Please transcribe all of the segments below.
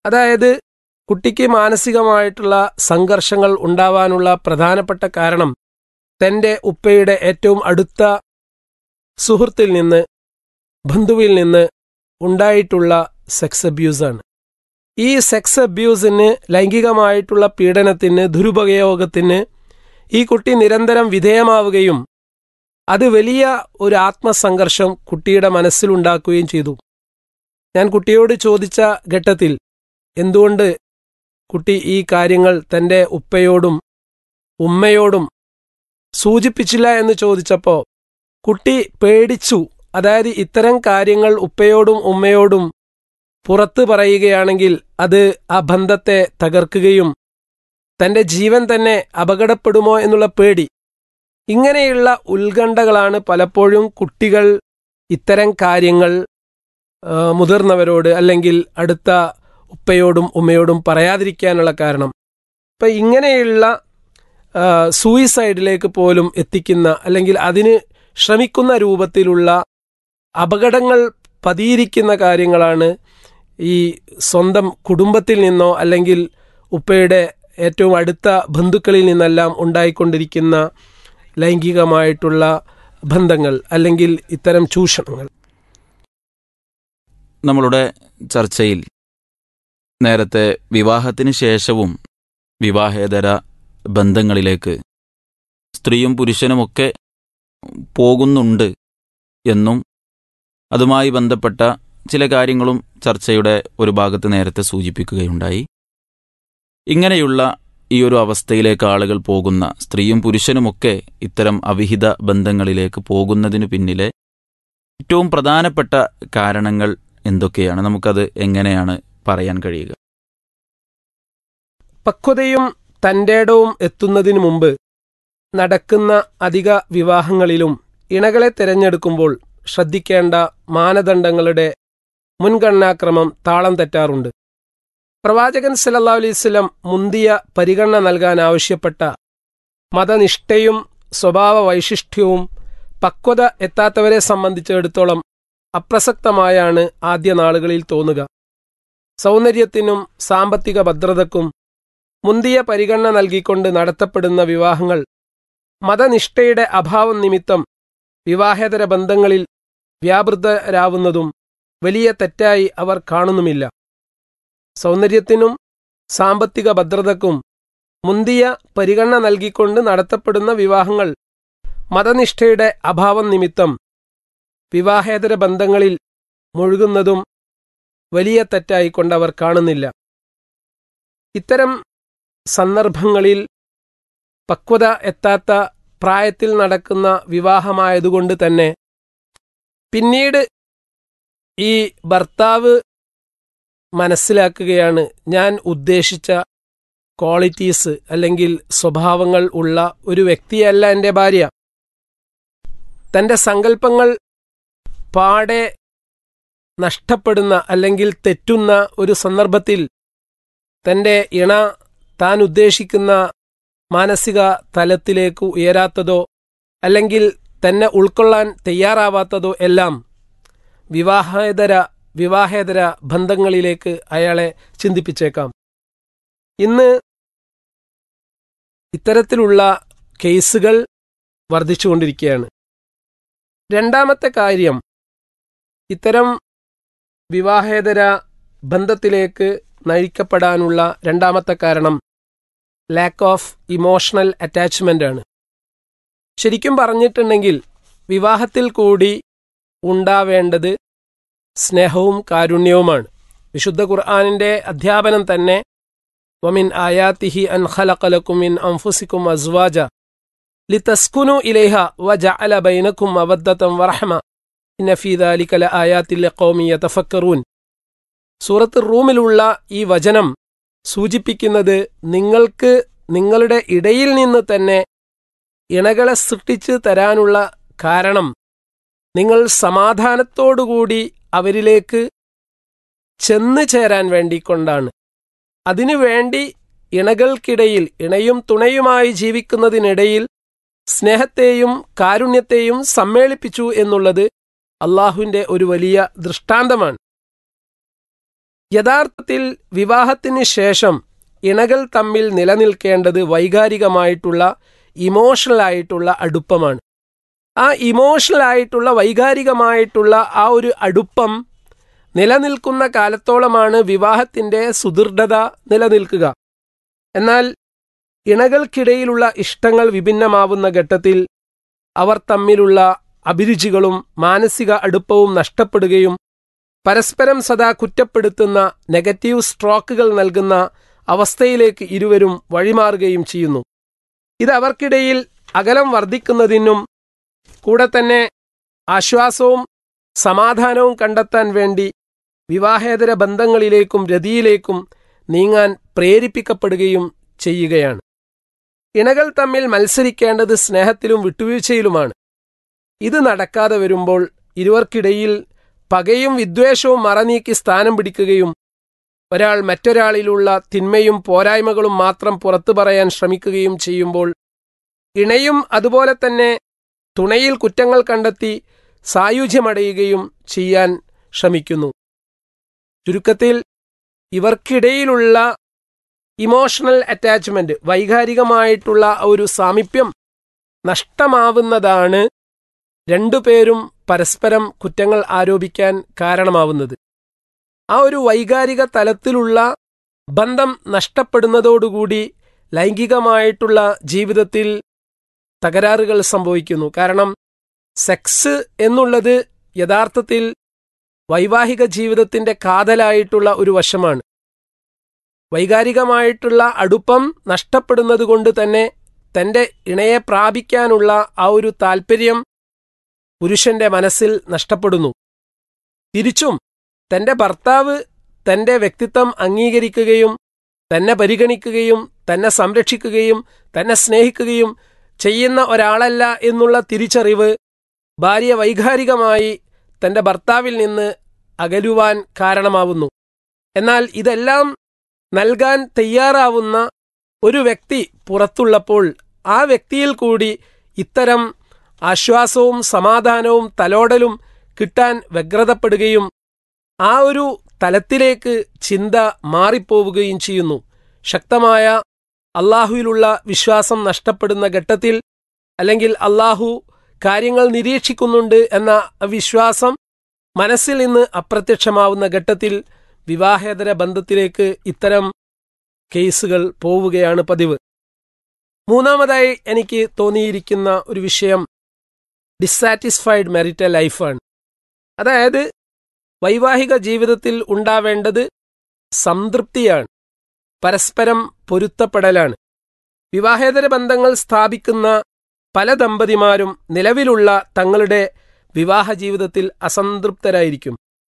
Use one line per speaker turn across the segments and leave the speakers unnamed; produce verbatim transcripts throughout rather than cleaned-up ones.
അതായത് കുട്ടിക്ക് മാനസികമായിട്ടുള്ള സംഘർഷങ്ങൾ ഉണ്ടാവാനുള്ള പ്രധാനപ്പെട്ട കാരണം തൻ്റെ ഉപ്പയുടെ ഏറ്റവും അടുത്ത സുഹൃത്തിൽ നിന്ന്, ബന്ധുവിൽ നിന്ന് ഉണ്ടായിട്ടുള്ള സെക്സ് അബ്യൂസാണ്. ഈ സെക്സ് അബ്യൂസിന്, ലൈംഗികമായിട്ടുള്ള പീഡനത്തിന്, ദുരുപയോഗത്തിന് ഈ കുട്ടി നിരന്തരം വിധേയമാവുകയും അത് വലിയ ഒരു ആത്മസംഘർഷം കുട്ടിയുടെ മനസ്സിലുണ്ടാക്കുകയും ചെയ്തു. ഞാൻ കുട്ടിയോട് ചോദിച്ച ഘട്ടത്തിൽ എന്തുകൊണ്ട് കുട്ടി ഈ കാര്യങ്ങൾ തൻ്റെ ഉപ്പയോടും ഉമ്മയോടും സൂചിപ്പിച്ചില്ല എന്ന് ചോദിച്ചപ്പോൾ കുട്ടി പേടിച്ചു. അതായത് ഇത്തരം കാര്യങ്ങൾ ഉപ്പയോടും ഉമ്മയോടും പുറത്ത് പറയുകയാണെങ്കിൽ അത് ആ ബന്ധത്തെ തകർക്കുകയും തൻ്റെ ജീവൻ തന്നെ അപകടപ്പെടുമോ എന്നുള്ള പേടി. ഇങ്ങനെയുള്ള ഉത്കണ്ഠകളാണ് പലപ്പോഴും കുട്ടികൾ ഇത്തരം കാര്യങ്ങൾ മുതിർന്നവരോട് അല്ലെങ്കിൽ അടുത്ത ഉപ്പയോടും ഉമ്മയോടും പറയാതിരിക്കാനുള്ള കാരണം. ഇപ്പം ഇങ്ങനെയുള്ള സൂയിസൈഡിലേക്ക് പോലും എത്തിക്കുന്ന അല്ലെങ്കിൽ അതിന് ശ്രമിക്കുന്ന രൂപത്തിലുള്ള അപകടങ്ങൾ പതിയിരിക്കുന്ന കാര്യങ്ങളാണ് ഈ സ്വന്തം കുടുംബത്തിൽ നിന്നോ അല്ലെങ്കിൽ ഉപ്പയുടെ ഏറ്റവും അടുത്ത ബന്ധുക്കളിൽ നിന്നെല്ലാം ഉണ്ടായിക്കൊണ്ടിരിക്കുന്ന ലൈംഗികമായിട്ടുള്ള ബന്ധങ്ങൾ അല്ലെങ്കിൽ ഇത്തരം ചൂഷണങ്ങൾ.
നമ്മളുടെ ചർച്ചയിൽ നേരത്തെ വിവാഹത്തിന് ശേഷവും വിവാഹേതര ബന്ധങ്ങളിലേക്ക് സ്ത്രീയും പുരുഷനുമൊക്കെ പോകുന്നുണ്ട് എന്നും അതുമായി ബന്ധപ്പെട്ട ചില കാര്യങ്ങളും ചർച്ചയുടെ ഒരു ഭാഗത്ത് നേരത്തെ സൂചിപ്പിക്കുകയുണ്ടായി. ഇങ്ങനെയുള്ള ഈ ഒരു അവസ്ഥയിലേക്ക് ആളുകൾ പോകുന്ന, സ്ത്രീയും പുരുഷനുമൊക്കെ ഇത്തരം അവിഹിത ബന്ധങ്ങളിലേക്ക് പോകുന്നതിനു പിന്നിലെ ഏറ്റവും പ്രധാനപ്പെട്ട കാരണങ്ങൾ എന്തൊക്കെയാണ്? നമുക്കത് എങ്ങനെയാണ് പറയാൻ കഴിയുക?
പക്വതയും തൻ്റെടവും എത്തുന്നതിനു മുമ്പ് നടക്കുന്ന അധിക വിവാഹങ്ങളിലും ഇണകളെ തിരഞ്ഞെടുക്കുമ്പോൾ ശ്രദ്ധിക്കേണ്ട മാനദണ്ഡങ്ങളുടെ മുൻഗണനാക്രമം താളം തെറ്റാറുണ്ട്. പ്രവാചകൻ സല്ലല്ലാഹു അലൈഹി വസല്ലം മുന്തിയ പരിഗണന നൽകാൻ ആവശ്യപ്പെട്ട മതനിഷ്ഠയും സ്വഭാവ വൈശിഷ്ട്യവും പക്വത എത്താത്തവരെ സംബന്ധിച്ചിടത്തോളം അപ്രസക്തമായാണ് ആദ്യ നാളുകളിൽ തോന്നുക. സൗന്ദര്യത്തിനും സാമ്പത്തിക ഭദ്രതക്കും മുന്തിയ പരിഗണന നൽകിക്കൊണ്ട് നടത്തപ്പെടുന്ന വിവാഹങ്ങൾ മതനിഷ്ഠയുടെ അഭാവം നിമിത്തം വിവാഹേതര ബന്ധങ്ങളിൽ വ്യാപൃതരാവുന്നതും വലിയ തെറ്റായി അവർ കാണുന്നുമില്ല. സൗന്ദര്യത്തിനും സാമ്പത്തിക ഭദ്രതക്കും മുന്തിയ പരിഗണന നൽകിക്കൊണ്ട് നടത്തപ്പെടുന്ന വിവാഹങ്ങൾ മതനിഷ്ഠയുടെ അഭാവം നിമിത്തം വിവാഹേതര ബന്ധങ്ങളിൽ മുഴുകുന്നതും വലിയ തെറ്റായിക്കൊണ്ട് അവർ കാണുന്നില്ല. ഇത്തരം സന്ദർഭങ്ങളിൽ പക്വത എത്താത്ത പ്രായത്തിൽ നടക്കുന്ന വിവാഹമായതുകൊണ്ട് തന്നെ പിന്നീട് ഈ ഭർത്താവ് മനസ്സിലാക്കുകയാണ് ഞാൻ ഉദ്ദേശിച്ച ക്വാളിറ്റീസ് അല്ലെങ്കിൽ സ്വഭാവങ്ങൾ ഉള്ള ഒരു വ്യക്തിയല്ല എൻ്റെ ഭാര്യ. തൻ്റെ സങ്കല്പങ്ങൾ പാടെ നഷ്ടപ്പെടുന്ന അല്ലെങ്കിൽ തെറ്റുന്ന ഒരു സന്ദർഭത്തിൽ തൻ്റെ ഇണ താൻ ഉദ്ദേശിക്കുന്ന മാനസിക തലത്തിലേക്ക് ഉയരാത്തതോ അല്ലെങ്കിൽ തന്നെ ഉൾക്കൊള്ളാൻ തയ്യാറാവാത്തതോ എല്ലാം വിവാഹേതര വിവാഹേതര ബന്ധങ്ങളിലേക്ക് അയാളെ ചിന്തിപ്പിച്ചേക്കാം. ഇന്ന് ഇത്തരത്തിലുള്ള കേസുകൾ വർദ്ധിച്ചുകൊണ്ടിരിക്കുകയാണ്. രണ്ടാമത്തെ കാര്യം, ഇത്തരം വിവാഹേതര ബന്ധത്തിലേക്ക് നയിക്കപ്പെടാനുള്ള രണ്ടാമത്തെ കാരണം ലാക്ക് ഓഫ് ഇമോഷണൽ അറ്റാച്ച്മെൻ്റ് ആണ്. ശരിക്കും പറഞ്ഞിട്ടുണ്ടെങ്കിൽ വിവാഹത്തിൽ കൂടി ഉണ്ടാവേണ്ടത് സ്നേഹവും കാരുണ്യവുമാണ്. വിശുദ്ധ ഖുർആനിൻ്റെ അധ്യാപനം തന്നെ വമിൻ ആയാതിഹി അൻ ഖലഖ ലക്കും മിൻ അൻഫുസികും അസ്വാജ ലിതസ്കുനു ഇലൈഹ വജഅല ബൈനകും മവദ്ദതൻ വറഹ്മ ഇന്ന ഫീ ദാലിക ലആയാതിൻ ലിഖൗമി യതഫക്കറൂൻ. സൂറത്ത് റൂമിലുള്ള ഈ വചനം സൂചിപ്പിക്കുന്നത് നിങ്ങൾക്ക് നിങ്ങളുടെ ഇടയിൽ നിന്ന് തന്നെ ഇണകളെ സൃഷ്ടിച്ച് തരാനുള്ള കാരണം നിങ്ങൾ സമാധാനത്തോടുകൂടി അവരിലേക്ക് ചെന്നു ചേരാൻ വേണ്ടിക്കൊണ്ടാണ്. അതിനുവേണ്ടി ഇണകൾക്കിടയിൽ, ഇണയും തുണയുമായി ജീവിക്കുന്നതിനിടയിൽ സ്നേഹത്തെയും കാരുണ്യത്തെയും സമ്മേളിപ്പിച്ചു എന്നുള്ളത് അള്ളാഹുവിൻ്റെ ഒരു വലിയ ദൃഷ്ടാന്തമാണ്. യഥാർത്ഥത്തിൽ വിവാഹത്തിന് ശേഷം ഇണകൾ തമ്മിൽ നിലനിൽക്കേണ്ടത് വൈകാരികമായിട്ടുള്ള ഇമോഷണൽ ആയിട്ടുള്ള അടുപ്പമാണ്. ആ ഇമോഷണൽ ആയിട്ടുള്ള വൈകാരികമായിട്ടുള്ള ആ ഒരു അടുപ്പം നിലനിൽക്കുന്ന കാലത്തോളമാണ് വിവാഹത്തിൻ്റെ സുദൃഢത നിലനിൽക്കുക. എന്നാൽ ഇണകൾക്കിടയിലുള്ള ഇഷ്ടങ്ങൾ വിഭിന്നമാവുന്ന ഘട്ടത്തിൽ അവർ തമ്മിലുള്ള അഭിരുചികളും മാനസിക അടുപ്പവും നഷ്ടപ്പെടുകയും പരസ്പരം സദാ കുറ്റപ്പെടുത്തുന്ന നെഗറ്റീവ് സ്ട്രോക്കുകൾ നൽകുന്ന അവസ്ഥയിലേക്ക് ഇരുവരും വഴിമാറുകയും ചെയ്യുന്നു. ഇത് അവർക്കിടയിൽ അകലം വർദ്ധിക്കുന്നതിനും കൂടെ തന്നെ ആശ്വാസവും സമാധാനവും കണ്ടെത്താൻ വേണ്ടി വിവാഹേതര ബന്ധങ്ങളിലേക്കും രതിയിലേക്കും നീങ്ങാൻ പ്രേരിപ്പിക്കപ്പെടുകയും ചെയ്യുകയാണ്. ഇണകൾ തമ്മിൽ മത്സരിക്കേണ്ടത് സ്നേഹത്തിലും വിട്ടുവീഴ്ചയിലുമാണ്. ഇത് നടക്കാതെ വരുമ്പോൾ ഇരുവർക്കിടയിൽ പകയും വിദ്വേഷവും മറനീക്കി സ്ഥാനം പിടിക്കുകയും ഒരാൾ മറ്റൊരാളിലുള്ള തിന്മയും പോരായ്മകളും മാത്രം പുറത്തു പറയാൻ ശ്രമിക്കുകയും ചെയ്യുമ്പോൾ ഇണയും അതുപോലെ തന്നെ തുണയിൽ കുറ്റങ്ങൾ കണ്ടെത്തി സായുജ്യമടയുകയും ചെയ്യാൻ ശ്രമിക്കുന്നു. ചുരുക്കത്തിൽ ഇവർക്കിടയിലുള്ള ഇമോഷണൽ അറ്റാച്ച്മെന്റ്, വൈകാരികമായിട്ടുള്ള ഒരു സാമീപ്യം നഷ്ടമാവുന്നതാണ് രണ്ടുപേരും പരസ്പരം കുറ്റങ്ങൾ ആരോപിക്കാൻ കാരണമാവുന്നത്. ആ ഒരു വൈകാരിക തലത്തിലുള്ള ബന്ധം നഷ്ടപ്പെടുന്നതോടുകൂടി ലൈംഗികമായിട്ടുള്ള ജീവിതത്തിൽ തകരാറുകൾ സംഭവിക്കുന്നു. കാരണം സെക്സ് എന്നുള്ളത് യഥാർത്ഥത്തിൽ വൈവാഹിക ജീവിതത്തിൻ്റെ കാതലായിട്ടുള്ള ഒരു വശമാണ്. വൈകാരികമായിട്ടുള്ള അടുപ്പം നഷ്ടപ്പെടുന്നത് കൊണ്ട് തന്നെ തൻ്റെ ഇണയെ പ്രാപിക്കാനുള്ള ആ ഒരു താൽപ്പര്യം പുരുഷന്റെ മനസ്സിൽ നഷ്ടപ്പെടുന്നു. തിരിച്ചും തൻ്റെ ഭർത്താവ് തൻ്റെ വ്യക്തിത്വം അംഗീകരിക്കുകയും തന്നെ പരിഗണിക്കുകയും തന്നെ സംരക്ഷിക്കുകയും തന്നെ സ്നേഹിക്കുകയും ചെയ്യുന്ന ഒരാളല്ല എന്നുള്ള തിരിച്ചറിവ് ഭാര്യ വൈകാരികമായി തൻ്റെ ഭർത്താവിൽ നിന്ന് അകലുവാൻ കാരണമാവുന്നു. എന്നാൽ ഇതെല്ലാം നൽകാൻ തയ്യാറാവുന്ന ഒരു വ്യക്തി പുറത്തുള്ളപ്പോൾ ആ വ്യക്തിയിൽ കൂടി ഇത്തരം ആശ്വാസവും സമാധാനവും തലോടലും കിട്ടാൻ വ്യഗ്രതപ്പെടുകയും ആ ഒരു തലത്തിലേക്ക് ചിന്ത മാറിപ്പോവുകയും ചെയ്യുന്നു. ശക്തമായ അള്ളാഹുവിലുള്ള വിശ്വാസം നഷ്ടപ്പെടുന്ന ഘട്ടത്തിൽ, അല്ലെങ്കിൽ അള്ളാഹു കാര്യങ്ങൾ നിരീക്ഷിക്കുന്നുണ്ട് എന്ന വിശ്വാസം മനസ്സിൽ നിന്ന് അപ്രത്യക്ഷമാവുന്ന ഘട്ടത്തിൽ വിവാഹേതര ബന്ധത്തിലേക്ക് ഇത്തരം കേസുകൾ പോവുകയാണ് പതിവ്. മൂന്നാമതായി എനിക്ക് തോന്നിയിരിക്കുന്ന ഒരു വിഷയം ഡിസാറ്റിസ്ഫൈഡ് മാരിറ്റൽ ലൈഫാണ്. അതായത് വൈവാഹിക ജീവിതത്തിൽ ഉണ്ടാവേണ്ടത് സംതൃപ്തിയാണ്, പരസ്പരം പൊരുത്തപ്പെടലാണ്. വിവാഹേതര ബന്ധങ്ങൾ സ്ഥാപിക്കുന്ന പല ദമ്പതിമാരും നിലവിലുള്ള തങ്ങളുടെ വിവാഹ ജീവിതത്തിൽ അസംതൃപ്തരായിരിക്കും.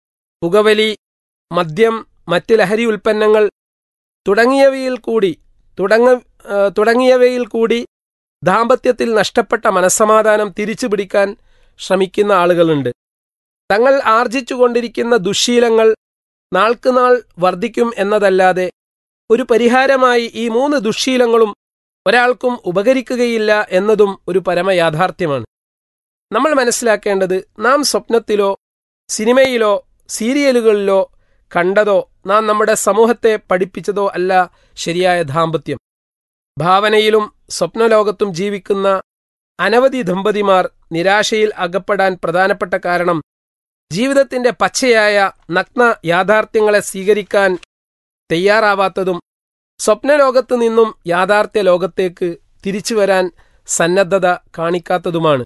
പുകവലി, മദ്യം, മറ്റ് ലഹരി ഉൽപ്പന്നങ്ങൾ തുടങ്ങിയവയിൽ കൂടി തുടങ്ങ തുടങ്ങിയവയിൽ കൂടി ദാമ്പത്യത്തിൽ നഷ്ടപ്പെട്ട മനസ്സമാധാനം തിരിച്ചു പിടിക്കാൻ ശ്രമിക്കുന്ന ആളുകളുണ്ട്. തങ്ങൾ ആർജിച്ചുകൊണ്ടിരിക്കുന്ന ദുശ്ശീലങ്ങൾ നാൾക്കുനാൾ വർദ്ധിക്കും എന്നതല്ലാതെ ഒരു പരിഹാരമായി ഈ മൂന്ന് ദുശ്ശീലങ്ങളും ഒരാൾക്കും ഉപകരിക്കുകയില്ല എന്നതും ഒരു പരമയാഥാർത്ഥ്യമാണ്. നമ്മൾ മനസ്സിലാക്കേണ്ടത്, നാം സ്വപ്നത്തിലോ സിനിമയിലോ സീരിയലുകളിലോ കണ്ടതോ നാം നമ്മുടെ സമൂഹത്തെ പഠിപ്പിച്ചതോ അല്ല ശരിയായ ദാമ്പത്യം. ഭാവനയിലും സ്വപ്നലോകത്തും ജീവിക്കുന്ന അനവധി ദമ്പതിമാർ നിരാശയിൽ അകപ്പെടാൻ പ്രധാനപ്പെട്ട കാരണം ജീവിതത്തിന്റെ പച്ചയായ നഗ്ന യാഥാർത്ഥ്യങ്ങളെ സ്വീകരിക്കാൻ തയ്യാറാവാത്തതും സ്വപ്നലോകത്തു നിന്നും യാഥാർത്ഥ്യ ലോകത്തേക്ക് തിരിച്ചു വരാൻ സന്നദ്ധത കാണിക്കാത്തതുമാണ്.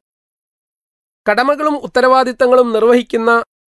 കടമകളും ഉത്തരവാദിത്തങ്ങളും നിർവഹിക്കുന്ന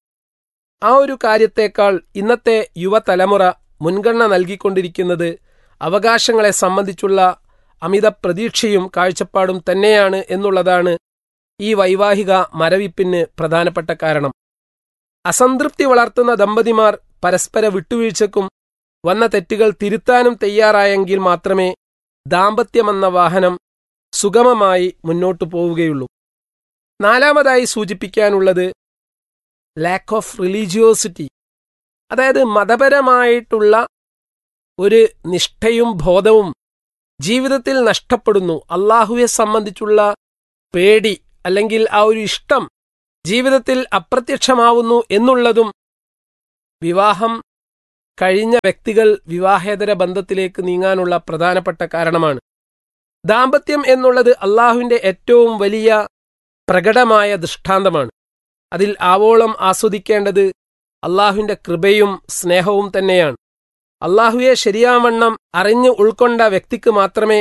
ആ ഒരു കാര്യത്തേക്കാൾ ഇന്നത്തെ യുവതലമുറ മുൻഗണന നൽകിക്കൊണ്ടിരിക്കുന്നത് അവകാശങ്ങളെ സംബന്ധിച്ചുള്ള അമിത പ്രതീക്ഷയും കാഴ്ചപ്പാടും തന്നെയാണ് എന്നുള്ളതാണ് ഈ വൈവാഹിക മരവിപ്പിന് പ്രധാനപ്പെട്ട കാരണം. അസംതൃപ്തി വളർത്തുന്ന ദമ്പതിമാർ പരസ്പര വിട്ടുവീഴ്ചക്കും വന്ന തെറ്റുകൾ തിരുത്താനും തയ്യാറായെങ്കിൽ മാത്രമേ ദാമ്പത്യമെന്ന വാഹനം സുഗമമായി മുന്നോട്ടു പോവുകയുള്ളൂ. നാലാമതായി സൂചിപ്പിക്കാനുള്ളത് ലാക്ക് ഓഫ് റിലീജിയോസിറ്റി, അതായത് മതപരമായിട്ടുള്ള ഒരു നിഷ്ഠയും ബോധവും ജീവിതത്തിൽ നഷ്ടപ്പെടുന്നു. അള്ളാഹുവെ സംബന്ധിച്ചുള്ള പേടി അല്ലെങ്കിൽ ആ ഒരു ഇഷ്ടം ജീവിതത്തിൽ അപ്രത്യക്ഷമാവുന്നു എന്നുള്ളതും വിവാഹം കഴിഞ്ഞ വ്യക്തികൾ വിവാഹേതര ബന്ധത്തിലേക്ക് നീങ്ങാനുള്ള പ്രധാനപ്പെട്ട കാരണമാണ്. ദാമ്പത്യം എന്നുള്ളത് അള്ളാഹുവിൻ്റെ ഏറ്റവും വലിയ പ്രകടമായ ദൃഷ്ടാന്തമാണ്. അതിൽ ആവോളം ആസ്വദിക്കേണ്ടത് അള്ളാഹുവിൻ്റെ കൃപയും സ്നേഹവും തന്നെയാണ്. അള്ളാഹുവെ ശരിയാവണ്ണം അറിഞ്ഞ് ഉൾക്കൊണ്ട വ്യക്തിക്ക് മാത്രമേ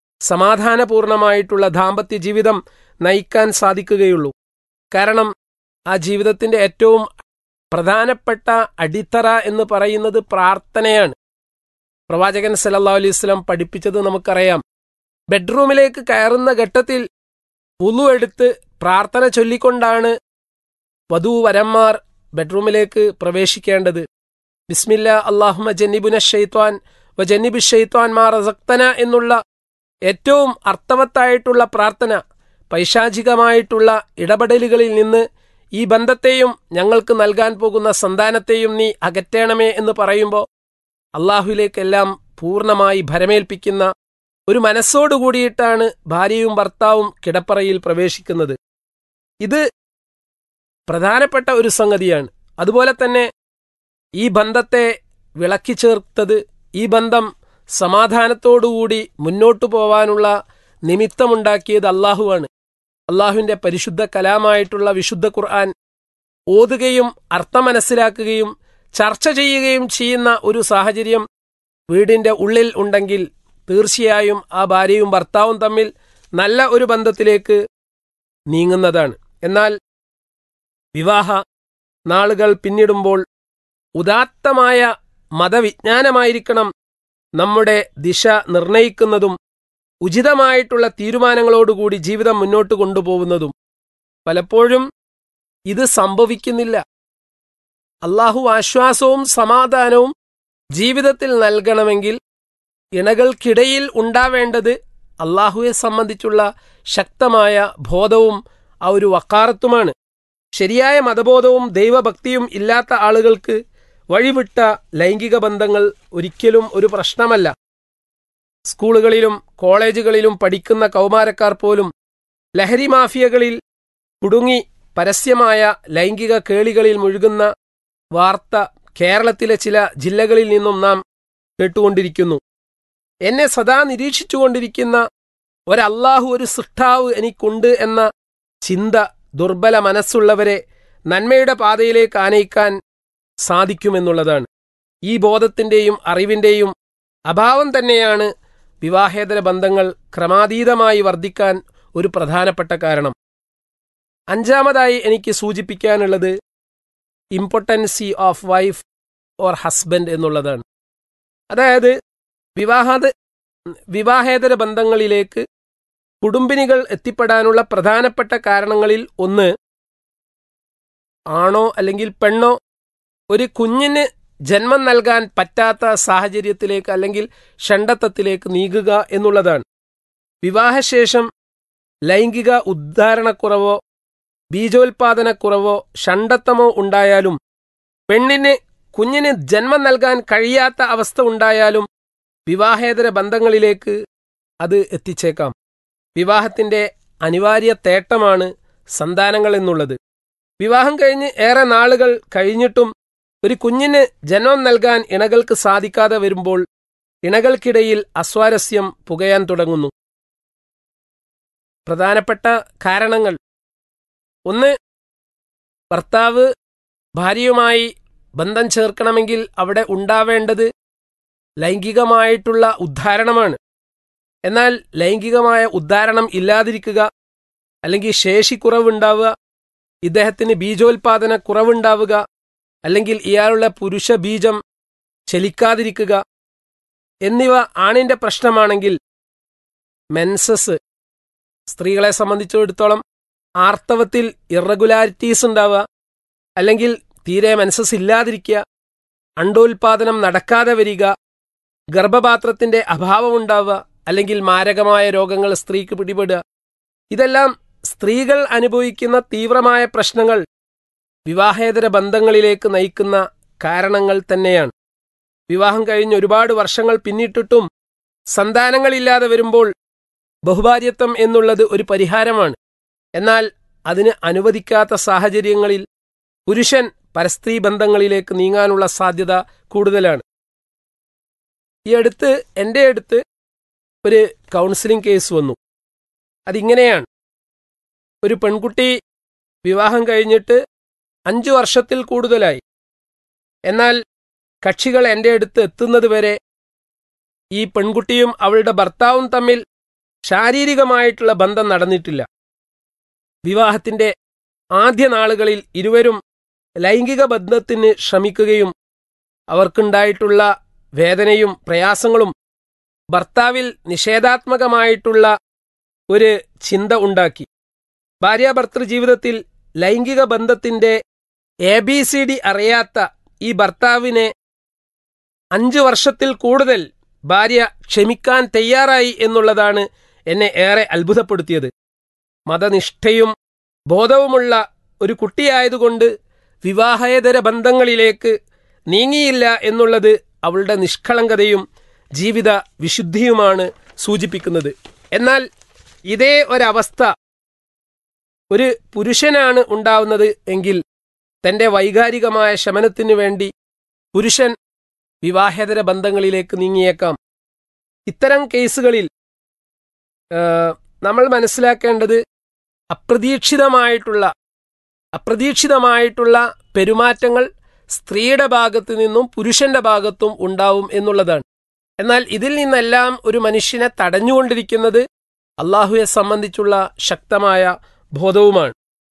സമാധാനപൂർണമായിട്ടുള്ള ദാമ്പത്യ ജീവിതം നയിക്കാൻ സാധിക്കുകയുള്ളൂ. കാരണം ആ ജീവിതത്തിൻ്റെ ഏറ്റവും പ്രധാനപ്പെട്ട അടിത്തറ എന്ന് പറയുന്നത് പ്രാർത്ഥനയാണ്. പ്രവാചകൻ സല്ലല്ലാഹു അലൈഹി വസല്ലം പഠിപ്പിച്ചത് നമുക്കറിയാം. ബെഡ്റൂമിലേക്ക് കയറുന്ന ഘട്ടത്തിൽ വുളു എടുത്ത് പ്രാർത്ഥന ചൊല്ലിക്കൊണ്ടാണ് വധൂവരന്മാർ ബെഡ്റൂമിലേക്ക് പ്രവേശിക്കേണ്ടത്. ബിസ്മില്ലാ അല്ലാഹുമ്മ ജന്നിബുന ശൈത്വാൻ വ ജന്നിബി ശൈത്വാൻ മാ റസഖ്തന എന്നുള്ള ഏറ്റവും അർത്ഥവത്തായിട്ടുള്ള പ്രാർത്ഥന, പൈശാചികമായിട്ടുള്ള ഇടപെടലുകളിൽ നിന്ന് ഈ ബന്ധത്തെയും ഞങ്ങൾക്ക് നൽകാൻ പോകുന്ന സന്താനത്തെയും നീ അകറ്റണമേ എന്ന് പറയുമ്പോൾ അള്ളാഹുവിലേക്കെല്ലാം പൂർണ്ണമായി ഭരമേൽപ്പിക്കുന്ന ഒരു മനസ്സോടുകൂടിയിട്ടാണ് ഭാര്യയും ഭർത്താവും കിടപ്പറയിൽ പ്രവേശിക്കുന്നത്. ഇത് പ്രധാനപ്പെട്ട ഒരു സംഗതിയാണ്. അതുപോലെ തന്നെ ഈ ബന്ധത്തെ വിളക്കി ചേർത്തത്, ഈ ബന്ധം സമാധാനത്തോടുകൂടി മുന്നോട്ടു പോവാനുള്ള നിമിത്തമുണ്ടാക്കിയത് അള്ളാഹുവാണ്. അള്ളാഹുവിൻ്റെ പരിശുദ്ധ കലാമായിട്ടുള്ള വിശുദ്ധ ഖുർആൻ ഓതുകയും അർത്ഥം മനസ്സിലാക്കുകയും ചർച്ച ചെയ്യുകയും ചെയ്യുന്ന ഒരു സാഹചര്യം വീടിൻ്റെ ഉള്ളിൽ ഉണ്ടെങ്കിൽ തീർച്ചയായും ആ ഭാര്യയും ഭർത്താവും തമ്മിൽ നല്ല ഒരു ബന്ധത്തിലേക്ക് നീങ്ങുന്നതാണ്. എന്നാൽ വിവാഹ നാളുകൾ പിന്നിടുമ്പോൾ ഉദാത്തമായ മതവിജ്ഞാനമായിരിക്കണം നമ്മുടെ ദിശ നിർണയിക്കുന്നതും ഉചിതമായിട്ടുള്ള തീരുമാനങ്ങളോടുകൂടി ജീവിതം മുന്നോട്ട് കൊണ്ടുപോകുന്നതും. പലപ്പോഴും ഇത് സംഭവിക്കുന്നില്ല. അള്ളാഹു ആശ്വാസവും സമാധാനവും ജീവിതത്തിൽ നൽകണമെങ്കിൽ ഇണകൾക്കിടയിൽ ഉണ്ടാവേണ്ടത് അള്ളാഹുവെ സംബന്ധിച്ചുള്ള ശക്തമായ ബോധവും ആ ഒരു വക്കാറത്തുമാണ്. ശരിയായ മതബോധവും ദൈവഭക്തിയും ഇല്ലാത്ത ആളുകൾക്ക് വഴിവിട്ട ലൈംഗിക ബന്ധങ്ങൾ ഒരിക്കലും ഒരു പ്രശ്നമല്ല. സ്കൂളുകളിലും കോളേജുകളിലും പഠിക്കുന്ന കൗമാരക്കാർ പോലും ലഹരി മാഫിയകളിൽ കുടുങ്ങി പരസ്യമായ ലൈംഗിക കേളികളിൽ മുഴുകുന്ന വാർത്ത കേരളത്തിലെ ചില ജില്ലകളിൽ നിന്നും നാം കേട്ടുകൊണ്ടിരിക്കുന്നു. എന്നെ സദാ നിരീക്ഷിച്ചുകൊണ്ടിരിക്കുന്ന ഒരല്ലാഹു, ഒരു സൃഷ്ടാവ് എനിക്കുണ്ട് എന്ന ചിന്ത ദുർബല മനസ്സുള്ളവരെ നന്മയുടെ പാതയിലേക്ക് ആനയിക്കാൻ സാധിക്കുമെന്നുള്ളതാണ്. ഈ ബോധത്തിൻ്റെയും അറിവിൻ്റെയും അഭാവം തന്നെയാണ് വിവാഹേതര ബന്ധങ്ങൾ ക്രമാതീതമായി വർദ്ധിക്കാൻ ഒരു പ്രധാനപ്പെട്ട കാരണം. അഞ്ചാമതായി എനിക്ക് സൂചിപ്പിക്കാനുള്ളത് ഇമ്പോർട്ടൻസി ഓഫ് വൈഫ് ഓർ ഹസ്ബൻഡ് എന്നുള്ളതാണ്. അതായത് വിവാഹ വിവാഹേതര ബന്ധങ്ങളിലേക്ക് കുടുംബിനികൾ എത്തിപ്പെടാനുള്ള പ്രധാനപ്പെട്ട കാരണങ്ങളിൽ ഒന്ന്, ആണോ അല്ലെങ്കിൽ പെണ്ണോ ഒരു കുഞ്ഞിന് ജന്മം നൽകാൻ പറ്റാത്ത സാഹചര്യത്തിലേക്ക് അല്ലെങ്കിൽ ഷണ്ഡത്വത്തിലേക്ക് നീങ്ങുക എന്നുള്ളതാണ്. വിവാഹശേഷം ലൈംഗിക ഉദ്ധാരണക്കുറവോ ബീജോൽപാദനക്കുറവോ ഷണ്ഡത്വമോ ഉണ്ടായാലും, പെണ്ണിന് കുഞ്ഞിന് ജന്മം നൽകാൻ കഴിയാത്ത അവസ്ഥ ഉണ്ടായാലും വിവാഹേതര ബന്ധങ്ങളിലേക്ക് അത് എത്തിച്ചേക്കാം. വിവാഹത്തിൻ്റെ അനിവാര്യ തേട്ടമാണ് സന്താനങ്ങൾ എന്നുള്ളത്. വിവാഹം കഴിഞ്ഞ് ഏറെ നാളുകൾ കഴിഞ്ഞിട്ടും ഒരു കുഞ്ഞിന് ജന്മം നൽകാൻ ഇണകൾക്ക് സാധിക്കാതെ വരുമ്പോൾ ഇണകൾക്കിടയിൽ അസ്വാരസ്യം പുകയാൻ തുടങ്ങുന്നു. പ്രധാനപ്പെട്ട കാരണങ്ങൾ: ഒന്ന്, ഭർത്താവ് ഭാര്യയുമായി ബന്ധം ചേർക്കണമെങ്കിൽ അവിടെ ഉണ്ടാവേണ്ടത് ലൈംഗികമായിട്ടുള്ള ഉദ്ധാരണമാണ്. എന്നാൽ ലൈംഗികമായ ഉദ്ധാരണം ഇല്ലാതിരിക്കുക, അല്ലെങ്കിൽ ശേഷിക്കുറവുണ്ടാവുക, ഇദ്ദേഹത്തിന് ബീജോൽപാദന കുറവുണ്ടാവുക, അല്ലെങ്കിൽ ഇയാളുടെ പുരുഷ ബീജം ചലിക്കാതിരിക്കുക എന്നിവ ആണിൻ്റെ പ്രശ്നമാണെങ്കിൽ, മെൻസസ് സ്ത്രീകളെ സംബന്ധിച്ചിടത്തോളം ആർത്തവത്തിൽ ഇറഗുലാരിറ്റീസ് ഉണ്ടാവുക, അല്ലെങ്കിൽ തീരെ മെൻസസ് ഇല്ലാതിരിക്കുക, അണ്ടോൽപാദനം നടക്കാതെ വരിക, ഗർഭപാത്രത്തിൻ്റെ അഭാവമുണ്ടാവുക, അല്ലെങ്കിൽ മാരകമായ രോഗങ്ങൾ സ്ത്രീക്ക് പിടിപെടുക, ഇതെല്ലാം സ്ത്രീകൾ അനുഭവിക്കുന്ന തീവ്രമായ പ്രശ്നങ്ങൾ വിവാഹേതര ബന്ധങ്ങളിലേക്ക് നയിക്കുന്ന കാരണങ്ങൾ തന്നെയാണ്. വിവാഹം കഴിഞ്ഞ് ഒരുപാട് വർഷങ്ങൾ പിന്നിട്ടിട്ടും സന്താനങ്ങളില്ലാതെ വരുമ്പോൾ ബഹുഭാര്യത്വം എന്നുള്ളത് ഒരു പരിഹാരമാണ്. എന്നാൽ അതിന് അനുവദിക്കാത്ത സാഹചര്യങ്ങളിൽ പുരുഷൻ പരസ്ത്രീ ബന്ധങ്ങളിലേക്ക് നീങ്ങാനുള്ള സാധ്യത കൂടുതലാണ്. ഈ അടുത്ത് എൻ്റെ അടുത്ത് ഒരു കൗൺസിലിംഗ് കേസ് വന്നു. അതിങ്ങനെയാണ്: ഒരു പെൺകുട്ടി വിവാഹം കഴിഞ്ഞിട്ട് അഞ്ചു വർഷത്തിൽ കൂടുതലായി. എന്നാൽ കക്ഷികൾ എൻ്റെ അടുത്ത് എത്തുന്നത് വരെ ഈ പെൺകുട്ടിയും അവളുടെ ഭർത്താവും തമ്മിൽ ശാരീരികമായിട്ടുള്ള ബന്ധം നടന്നിട്ടില്ല. വിവാഹത്തിൻ്റെ ആദ്യ നാളുകളിൽ ഇരുവരും ലൈംഗിക ബന്ധത്തിന് ശ്രമിക്കുകയും അവർക്കുണ്ടായിട്ടുള്ള വേദനയും പ്രയാസങ്ങളും ഭർത്താവിൽ നിഷേധാത്മകമായിട്ടുള്ള ഒരു ചിന്ത ഉണ്ടാക്കി. ഭാര്യാഭർത്തൃ ജീവിതത്തിൽ ലൈംഗിക ബന്ധത്തിൻ്റെ എ ബി സി ഡി അറിയാത്ത ഈ ഭർത്താവിനെ അഞ്ചു വർഷത്തിൽ കൂടുതൽ ഭാര്യ ക്ഷമിക്കാൻ തയ്യാറായി എന്നുള്ളതാണ് എന്നെ ഏറെ അത്ഭുതപ്പെടുത്തിയത്. മതനിഷ്ഠയും ബോധവുമുള്ള ഒരു കുട്ടിയായതുകൊണ്ട് വിവാഹേതര ബന്ധങ്ങളിലേക്ക് നീങ്ങിയില്ല എന്നുള്ളത് അവളുടെ നിഷ്കളങ്കതയും ജീവിത വിശുദ്ധിയുമാണ് സൂചിപ്പിക്കുന്നത്. എന്നാൽ ഇതേ ഒരവസ്ഥ ഒരു പുരുഷനാണ് ഉണ്ടാവുന്നത് എങ്കിൽ തൻ്റെ വൈകാരികമായ ശമനത്തിനു വേണ്ടി പുരുഷൻ വിവാഹേതര ബന്ധങ്ങളിലേക്ക് നീങ്ങിയേക്കാം. ഇത്തരം കേസുകളിൽ നമ്മൾ മനസ്സിലാക്കേണ്ടത് അപ്രതീക്ഷിതമായിട്ടുള്ള അപ്രതീക്ഷിതമായിട്ടുള്ള പെരുമാറ്റങ്ങൾ സ്ത്രീയുടെ ഭാഗത്തു നിന്നും പുരുഷന്റെ ഭാഗത്തും ഉണ്ടാവും എന്നുള്ളതാണ്. എന്നാൽ ഇതിൽ നിന്നെല്ലാം ഒരു മനുഷ്യനെ തടഞ്ഞുകൊണ്ടിരിക്കുന്നത് അള്ളാഹുവെ സംബന്ധിച്ചുള്ള ശക്തമായ ബോധവുമാണ്.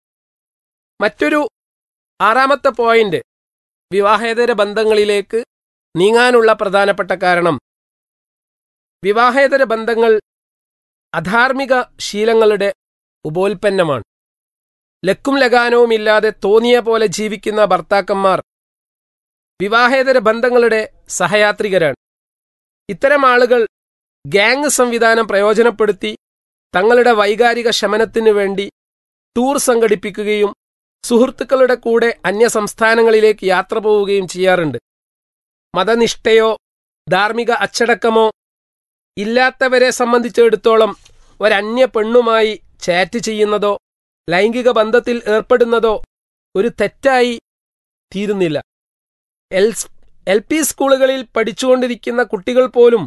മറ്റൊരു ആറാമത്തെ പോയിന്റ് വിവാഹേതര ബന്ധങ്ങളിലേക്ക് നീങ്ങാനുള്ള പ്രധാനപ്പെട്ട കാരണം, വിവാഹേതര ബന്ധങ്ങൾ അധാർമിക ശീലങ്ങളുടെ ഉപോൽപ്പന്നമാണ്. ലക്കും ലഗാനവുമില്ലാതെ തോന്നിയ പോലെ ജീവിക്കുന്ന ഭർത്താക്കന്മാർ വിവാഹേതര ബന്ധങ്ങളുടെ സഹയാത്രികരാണ്. ഇത്തരം ആളുകൾ ഗ്യാങ് സംവിധാനം പ്രയോജനപ്പെടുത്തി തങ്ങളുടെ വൈകാരിക ശമനത്തിനു വേണ്ടി ടൂർ സംഘടിപ്പിക്കുകയും സുഹൃത്തുക്കളുടെ കൂടെ അന്യസംസ്ഥാനങ്ങളിലേക്ക് യാത്ര പോവുകയും ചെയ്യാറുണ്ട്. മതനിഷ്ഠയോ ധാർമ്മിക അച്ചടക്കമോ ഇല്ലാത്തവരെ സംബന്ധിച്ചിടത്തോളം ഒരന്യ പെണ്ണുമായി ചാറ്റ് ചെയ്യുന്നതോ ലൈംഗിക ബന്ധത്തിൽ ഏർപ്പെടുന്നതോ ഒരു തെറ്റായി തീരുന്നില്ല. എൽ എൽ പി സ്കൂളുകളിൽ പഠിച്ചുകൊണ്ടിരിക്കുന്ന കുട്ടികൾ പോലും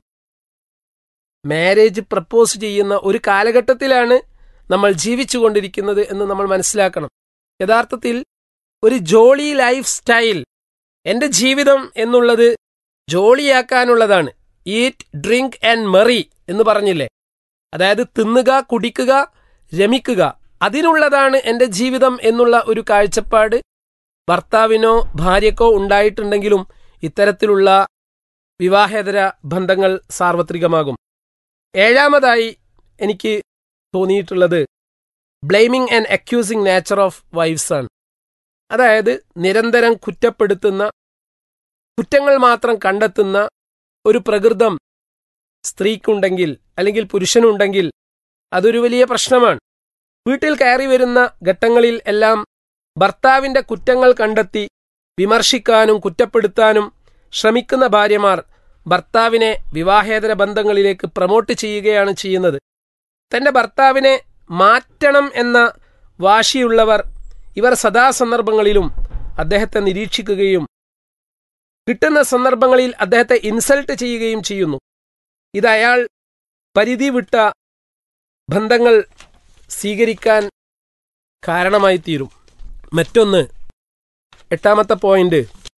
മാരേജ് പ്രപ്പോസ് ചെയ്യുന്ന ഒരു കാലഘട്ടത്തിലാണ് നമ്മൾ ജീവിച്ചുകൊണ്ടിരിക്കുന്നത് എന്ന് നമ്മൾ മനസ്സിലാക്കണം. യഥാർത്ഥത്തിൽ ഒരു ജോളി ലൈഫ് സ്റ്റൈൽ, എൻ്റെ ജീവിതം എന്നുള്ളത് ജോളിയാക്കാനുള്ളതാണ്. ഈറ്റ് ഡ്രിങ്ക് ആൻഡ് മെറി എന്ന് പറഞ്ഞില്ലേ? അതായത് തിന്നുക, കുടിക്കുക, രമിക്കുക, അതിനുള്ളതാണ് എൻ്റെ ജീവിതം എന്നുള്ള ഒരു കാഴ്ചപ്പാട് ഭർത്താവിനോ ഭാര്യക്കോ ഉണ്ടായിട്ടുണ്ടെങ്കിലും ഇത്തരത്തിലുള്ള വിവാഹേതര ബന്ധങ്ങൾ സാർവത്രികമാകും. ഏഴാമതായി എനിക്ക് തോന്നിയിട്ടുള്ളത് blaming and accusing nature of wives ആണ്. അതായത് നിരന്തരം കുറ്റപ്പെടുത്തുന്ന, കുറ്റങ്ങൾ മാത്രം കണ്ടെത്തുന്ന ഒരു പ്രകൃതം സ്ത്രീക്കുണ്ടെങ്കിൽ അല്ലെങ്കിൽ പുരുഷനുണ്ടെങ്കിൽ അതൊരു വലിയ പ്രശ്നമാണ്. വീട്ടിൽ കയറി വരുന്ന ഘട്ടങ്ങളിൽ എല്ലാം ഭർത്താവിൻ്റെ കുറ്റങ്ങൾ കണ്ടെത്തി വിമർശിക്കാനും കുറ്റപ്പെടുത്താനും ശ്രമിക്കുന്ന ഭാര്യമാർ ഭർത്താവിനെ വിവാഹേതര ബന്ധങ്ങളിലേക്ക് പ്രമോട്ട് ചെയ്യുകയാണ് ചെയ്യുന്നത്. തൻ്റെ ഭർത്താവിനെ മാറ്റണം എന്ന വാശിയുള്ളവർ ഇവർ സദാസന്ദർഭങ്ങളിലും അദ്ദേഹത്തെ നിരീക്ഷിക്കുകയും കിട്ടുന്ന സന്ദർഭങ്ങളിൽ അദ്ദേഹത്തെ ഇൻസൾട്ട് ചെയ്യുകയും ചെയ്യുന്നു. ഇത് അയാൾ പരിധി വിട്ട ബന്ധങ്ങൾ സ്വീകരിക്കാൻ കാരണമായി തീരും. മറ്റൊന്ന്, എട്ടാമത്തെ point,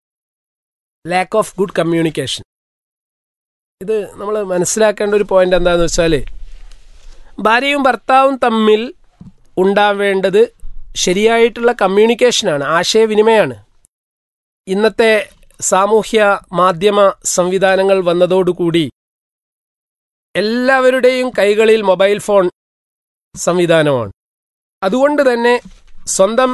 lack of good communication. ഇത് നമ്മൾ മനസ്സിലാക്കേണ്ട ഒരു പോയിന്റ് എന്താണെന്ന് വെച്ചാൽ, ഭാര്യയും ഭർത്താവും തമ്മിൽ ഉണ്ടാവേണ്ടത് ശരിയായിട്ടുള്ള കമ്മ്യൂണിക്കേഷനാണ്, ആശയവിനിമയമാണ്. ഇന്നത്തെ സാമൂഹ്യ മാധ്യമ സംവിധാനങ്ങൾ വന്നതോടുകൂടി എല്ലാവരുടെയും കൈകളിൽ മൊബൈൽ ഫോൺ സംവിധാനമാണ്. അതുകൊണ്ട് തന്നെ സ്വന്തം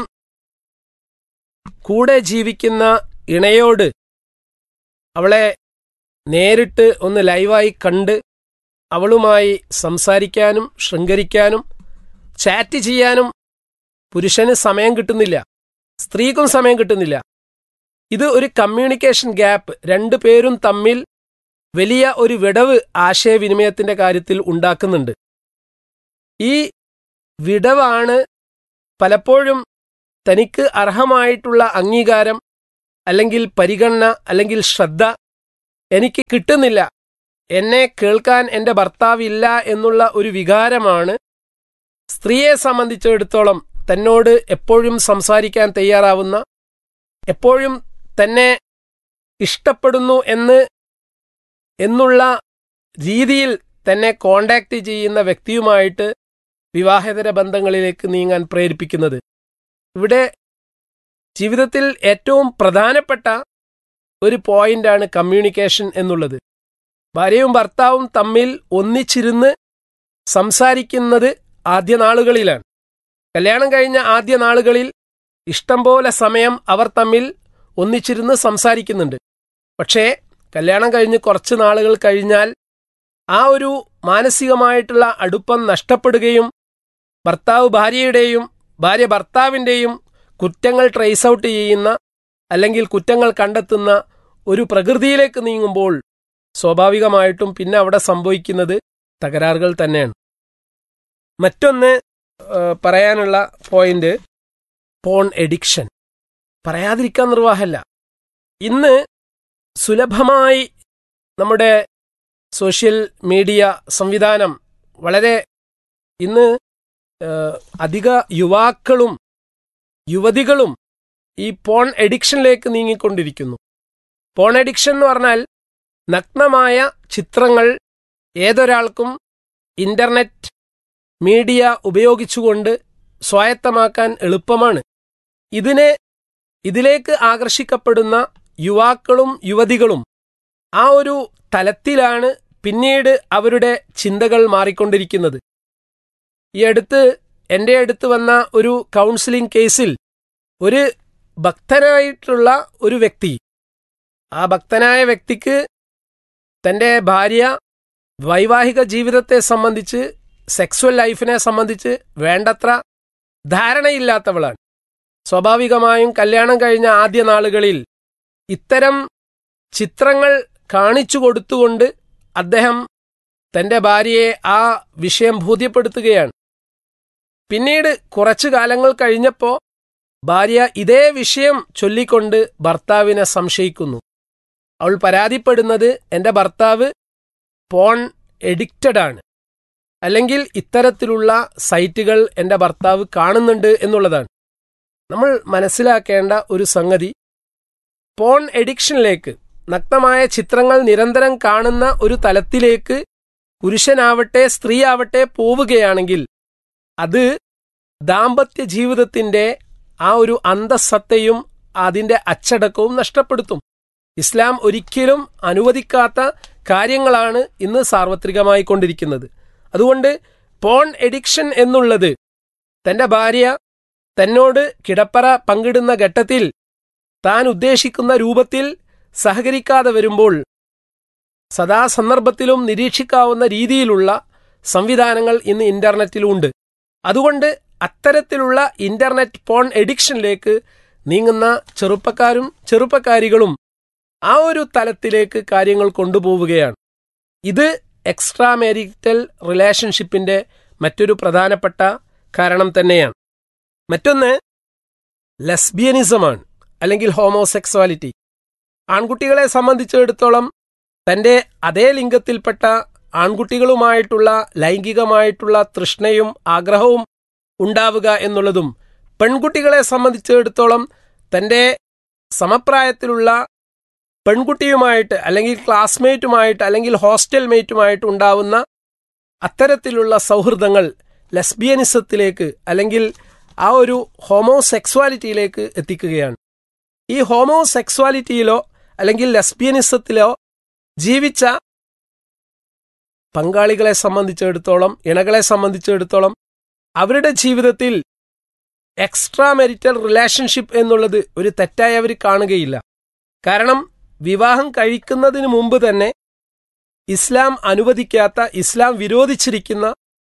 കൂടെ ജീവിക്കുന്ന ഇണയോട് അവളെ നേരിട്ട് ഒന്ന് ലൈവായി കണ്ട് അവളുമായി സംസാരിക്കാനും ശൃംഗരിക്കാനും ചാറ്റ് ചെയ്യാനും പുരുഷന് സമയം കിട്ടുന്നില്ല, സ്ത്രീക്കും സമയം കിട്ടുന്നില്ല. ഇത് ഒരു കമ്മ്യൂണിക്കേഷൻ ഗ്യാപ്പ്, രണ്ടു പേരും തമ്മിൽ വലിയ ഒരു വിടവ് ആശയവിനിമയത്തിന്റെ കാര്യത്തിൽ ഉണ്ടാക്കുന്നുണ്ട്. ഈ വിടവാണ് പലപ്പോഴും തനിക്ക് അർഹമായിട്ടുള്ള അംഗീകാരം അല്ലെങ്കിൽ പരിഗണന അല്ലെങ്കിൽ ശ്രദ്ധ എനിക്ക് കിട്ടുന്നില്ല, എന്നെ കേൾക്കാൻ എൻ്റെ ഭർത്താവില്ല എന്നുള്ള ഒരു വികാരമാണ് സ്ത്രീയെ സംബന്ധിച്ചിടത്തോളം തന്നോട് എപ്പോഴും സംസാരിക്കാൻ തയ്യാറാവുന്ന, എപ്പോഴും തന്നെ ഇഷ്ടപ്പെടുന്നു എന്ന് എന്നുള്ള രീതിയിൽ തന്നെ കോണ്ടാക്ട് ചെയ്യുന്ന വ്യക്തിയുമായിട്ട് വിവാഹേതര ബന്ധങ്ങളിലേക്ക് നീങ്ങാൻ പ്രേരിപ്പിക്കുന്നത്. ഇവിടെ ജീവിതത്തിൽ ഏറ്റവും പ്രധാനപ്പെട്ട ഒരു പോയിന്റാണ് കമ്മ്യൂണിക്കേഷൻ എന്നുള്ളത്. ഭാര്യയും ഭർത്താവും തമ്മിൽ ഒന്നിച്ചിരുന്ന് സംസാരിക്കുന്നത് ആദ്യ നാളുകളിലാണ്. കല്യാണം കഴിഞ്ഞ ആദ്യ നാളുകളിൽ ഇഷ്ടം പോലെ സമയം അവർ തമ്മിൽ ഒന്നിച്ചിരുന്ന് സംസാരിക്കുന്നുണ്ട്. പക്ഷേ കല്യാണം കഴിഞ്ഞ് കുറച്ച് നാളുകൾ കഴിഞ്ഞാൽ ആ ഒരു മാനസികമായിട്ടുള്ള അടുപ്പം നഷ്ടപ്പെടുകയും ഭർത്താവ് ഭാര്യയുടെയും ഭാര്യ ഭർത്താവിൻ്റെയും കുറ്റങ്ങൾ ട്രേസ് ഔട്ട് ചെയ്യുന്ന അല്ലെങ്കിൽ കുറ്റങ്ങൾ കണ്ടെത്തുന്ന ഒരു പ്രകൃതിയിലേക്ക് നീങ്ങുമ്പോൾ സ്വാഭാവികമായിട്ടും പിന്നെ അവിടെ സംഭവിക്കുന്നത് തകരാറുകൾ തന്നെയാണ്. മറ്റൊന്ന് പറയാനുള്ള പോയിന്റ് പോൺ എഡിക്ഷൻ. പറയാതിരിക്കാൻ നിർവാഹമല്ല. ഇന്ന് സുലഭമായി നമ്മുടെ സോഷ്യൽ മീഡിയ സംവിധാനം വളരെ ഇന്ന് അധിക യുവാക്കളും യുവതികളും ഈ പോൺ എഡിക്ഷനിലേക്ക് നീങ്ങിക്കൊണ്ടിരിക്കുന്നു. പോൺ എഡിക്ഷൻ എന്ന് പറഞ്ഞാൽ നഗ്നമായ ചിത്രങ്ങൾ ഏതൊരാൾക്കും ഇന്റർനെറ്റ് മീഡിയ ഉപയോഗിച്ചുകൊണ്ട് സ്വായത്തമാക്കാൻ എളുപ്പമാണ്. ഇതിനെ ഇതിലേക്ക് ആകർഷിക്കപ്പെടുന്ന യുവാക്കളും യുവതികളും ആ ഒരു തലത്തിലാണ് പിന്നീട് അവരുടെ ചിന്തകൾ മാറിക്കൊണ്ടിരിക്കുന്നത്. ഈ അടുത്ത് എൻ്റെ അടുത്ത് വന്ന ഒരു കൗൺസിലിംഗ് കേസിൽ ഒരു ഭക്തനായിട്ടുള്ള ഒരു വ്യക്തി, ആ ഭക്തനായ വ്യക്തിക്ക് തൻ്റെ ഭാര്യ വൈവാഹിക ജീവിതത്തെ സംബന്ധിച്ച് സെക്സ്വൽ ലൈഫിനെ സംബന്ധിച്ച് വേണ്ടത്ര ധാരണയില്ലാത്തവളാണ്. സ്വാഭാവികമായും കല്യാണം കഴിഞ്ഞ ആദ്യ നാളുകളിൽ ഇത്തരം ചിത്രങ്ങൾ കാണിച്ചു കൊടുത്തുകൊണ്ട് അദ്ദേഹം തൻ്റെ ഭാര്യയെ ആ വിഷയം ബോധ്യപ്പെടുത്തുകയാണ്. പിന്നീട് കുറച്ചു കാലങ്ങൾ കഴിഞ്ഞപ്പോൾ ഭാര്യ ഇതേ വിഷയം ചൊല്ലിക്കൊണ്ട് ഭർത്താവിനെ സംശയിക്കുന്നു. അവൾ പരാതിപ്പെടുന്നത് എൻ്റെ ഭർത്താവ് പോൺ എഡിക്റ്റഡ് ആണ്, അല്ലെങ്കിൽ ഇത്തരത്തിലുള്ള സൈറ്റുകൾ എൻ്റെ ഭർത്താവ് കാണുന്നുണ്ട് എന്നുള്ളതാണ്. നമ്മൾ മനസ്സിലാക്കേണ്ട ഒരു സംഗതി, പോൺ എഡിക്ഷനിലേക്ക്, നഗ്നമായ ചിത്രങ്ങൾ നിരന്തരം കാണുന്ന ഒരു തലത്തിലേക്ക് പുരുഷനാവട്ടെ സ്ത്രീയാവട്ടെ പോവുകയാണെങ്കിൽ അത് ദാമ്പത്യ ജീവിതത്തിൻ്റെ ആ ഒരു അന്തസ്സത്തയും അതിൻ്റെ അച്ചടക്കവും നഷ്ടപ്പെടുത്തും. ഇസ്ലാം ഒരിക്കലും അനുവദിക്കാത്ത കാര്യങ്ങളാണ് ഇന്ന് സാർവത്രികമായി കൊണ്ടിരിക്കുന്നത്. അതുകൊണ്ട് പോൺ എഡിക്ഷൻ എന്നുള്ളത് തൻ്റെ ഭാര്യ തന്നോട് കിടപ്പറ പങ്കിടുന്ന ഘട്ടത്തിൽ താൻ ഉദ്ദേശിക്കുന്ന രൂപത്തിൽ സഹകരിക്കാതെ വരുമ്പോൾ സദാസന്ദർഭത്തിലും നിരീക്ഷിക്കാവുന്ന രീതിയിലുള്ള സംവിധാനങ്ങൾ ഇന്ന് ഇന്റർനെറ്റിലുണ്ട്. അതുകൊണ്ട് അത്തരത്തിലുള്ള ഇന്റർനെറ്റ് പോൺ എഡിക്ഷനിലേക്ക് നീങ്ങുന്ന ചെറുപ്പക്കാരും ചെറുപ്പക്കാരികളും ആ ഒരു തലത്തിലേക്ക് കാര്യങ്ങൾ കൊണ്ടുപോവുകയാണ്. ഇത് എക്സ്ട്രാ മാരിറ്റൽ റിലേഷൻഷിപ്പിന്റെ മറ്റൊരു പ്രധാനപ്പെട്ട കാരണം തന്നെയാണ്. മറ്റൊന്ന് ലെസ്ബിയനിസമാണ്, അല്ലെങ്കിൽ ഹോമോസെക്സ്വാലിറ്റി. ആൺകുട്ടികളെ സംബന്ധിച്ചിടത്തോളം തൻ്റെ അതേ ലിംഗത്തിൽപ്പെട്ട ആൺകുട്ടികളുമായിട്ടുള്ള ലൈംഗികമായിട്ടുള്ള തൃഷ്ണയും ആഗ്രഹവും ഉണ്ടാവുക എന്നുള്ളതും, പെൺകുട്ടികളെ സംബന്ധിച്ചിടത്തോളം തൻ്റെ സമപ്രായത്തിലുള്ള പെൺകുട്ടിയുമായിട്ട് അല്ലെങ്കിൽ ക്ലാസ്മേറ്റുമായിട്ട് അല്ലെങ്കിൽ ഹോസ്റ്റൽ മേറ്റുമായിട്ട് ഉണ്ടാവുന്ന അത്തരത്തിലുള്ള സൗഹൃദങ്ങൾ ലെസ്ബിയനിസത്തിലേക്ക് അല്ലെങ്കിൽ ആ ഒരു ഹോമോസെക്സ്വാലിറ്റിയിലേക്ക് എത്തിക്കുകയാണ്. ഈ ഹോമോസെക്സ്വാലിറ്റിയിലോ അല്ലെങ്കിൽ ലെസ്ബിയനിസത്തിലോ ജീവിച്ച പങ്കാളികളെ സംബന്ധിച്ചിടത്തോളം, ഇണകളെ സംബന്ധിച്ചിടത്തോളം അവരുടെ ജീവിതത്തിൽ എക്സ്ട്രാ മെരിറ്റൽ റിലേഷൻഷിപ്പ് എന്നുള്ളത് ഒരു തെറ്റായി അവർ കാണുകയില്ല. കാരണം വിവാഹം കഴിക്കുന്നതിന് മുമ്പ് തന്നെ ഇസ്ലാം അനുവദിക്കാത്ത, ഇസ്ലാം വിരോധിച്ചിരിക്കുന്ന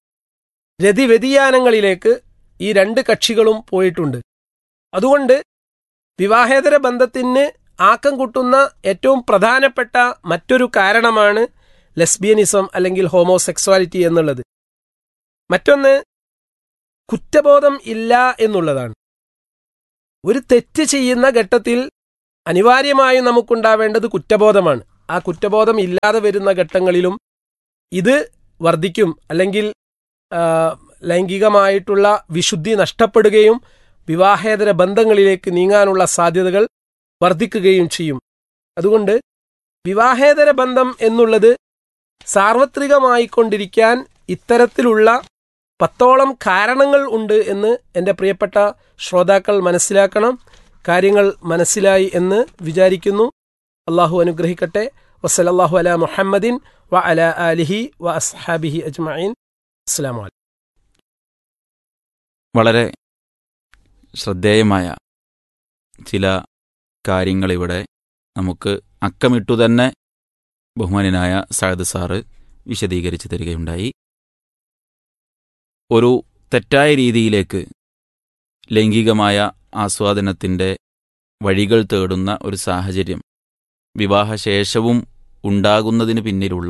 രതിവ്യതിയാനങ്ങളിലേക്ക് ഈ രണ്ട് കക്ഷികളും പോയിട്ടുണ്ട്. അതുകൊണ്ട് വിവാഹേതര ബന്ധത്തിന് ആക്കം കൂട്ടുന്ന ഏറ്റവും പ്രധാനപ്പെട്ട മറ്റൊരു കാരണമാണ് ലെസ്ബിയനിസം അല്ലെങ്കിൽ ഹോമോസെക്സ്വാലിറ്റി എന്നുള്ളത്. മറ്റൊന്ന് കുറ്റബോധം ഇല്ല എന്നുള്ളതാണ്. ഒരു തെറ്റ് ചെയ്യുന്ന ഘട്ടത്തിൽ അനിവാര്യമായും നമുക്കുണ്ടാവേണ്ടത് കുറ്റബോധമാണ്. ആ കുറ്റബോധം ഇല്ലാതെ വരുന്ന ഘട്ടങ്ങളിലും ഇത് വർദ്ധിക്കും. അല്ലെങ്കിൽ ലൈംഗികമായിട്ടുള്ള വിശുദ്ധി നഷ്ടപ്പെടുകയും വിവാഹേതര ബന്ധങ്ങളിലേക്ക് നീങ്ങാനുള്ള സാധ്യതകൾ വർദ്ധിക്കുകയും ചെയ്യും. അതുകൊണ്ട് വിവാഹേതര ബന്ധം എന്നുള്ളത് സാർവത്രികമായിക്കൊണ്ടിരിക്കാൻ ഇത്തരത്തിലുള്ള പത്തോളം കാരണങ്ങൾ ഉണ്ട് എന്ന് എൻ്റെ പ്രിയപ്പെട്ട ശ്രോതാക്കൾ മനസ്സിലാക്കണം. കാര്യങ്ങൾ മനസ്സിലായി എന്ന് വിചാരിക്കുന്നു. അള്ളാഹു അനുഗ്രഹിക്കട്ടെ. വസല്ലല്ലാഹു അലാ മുഹമ്മദിൻ വ അലാ ആലിഹി വ അസ്ഹാബിഹി അജ്മഈൻ. അസ്സലാമു അലൈക്കും.
വളരെ ശ്രദ്ധേയമായ ചില കാര്യങ്ങളിവിടെ നമുക്ക് അക്കമിട്ടു തന്നെ ബഹുമാന്യനായ സഅദ് സാറ് വിശദീകരിച്ചു തരികയുണ്ടായി. ഒരു തെറ്റായ രീതിയിലേക്ക് ലൈംഗികമായ ആസ്വാദനത്തിൻ്റെ വഴികൾ തേടുന്ന ഒരു സാഹചര്യം വിവാഹശേഷവും ഉണ്ടാകുന്നതിന് പിന്നിലുള്ള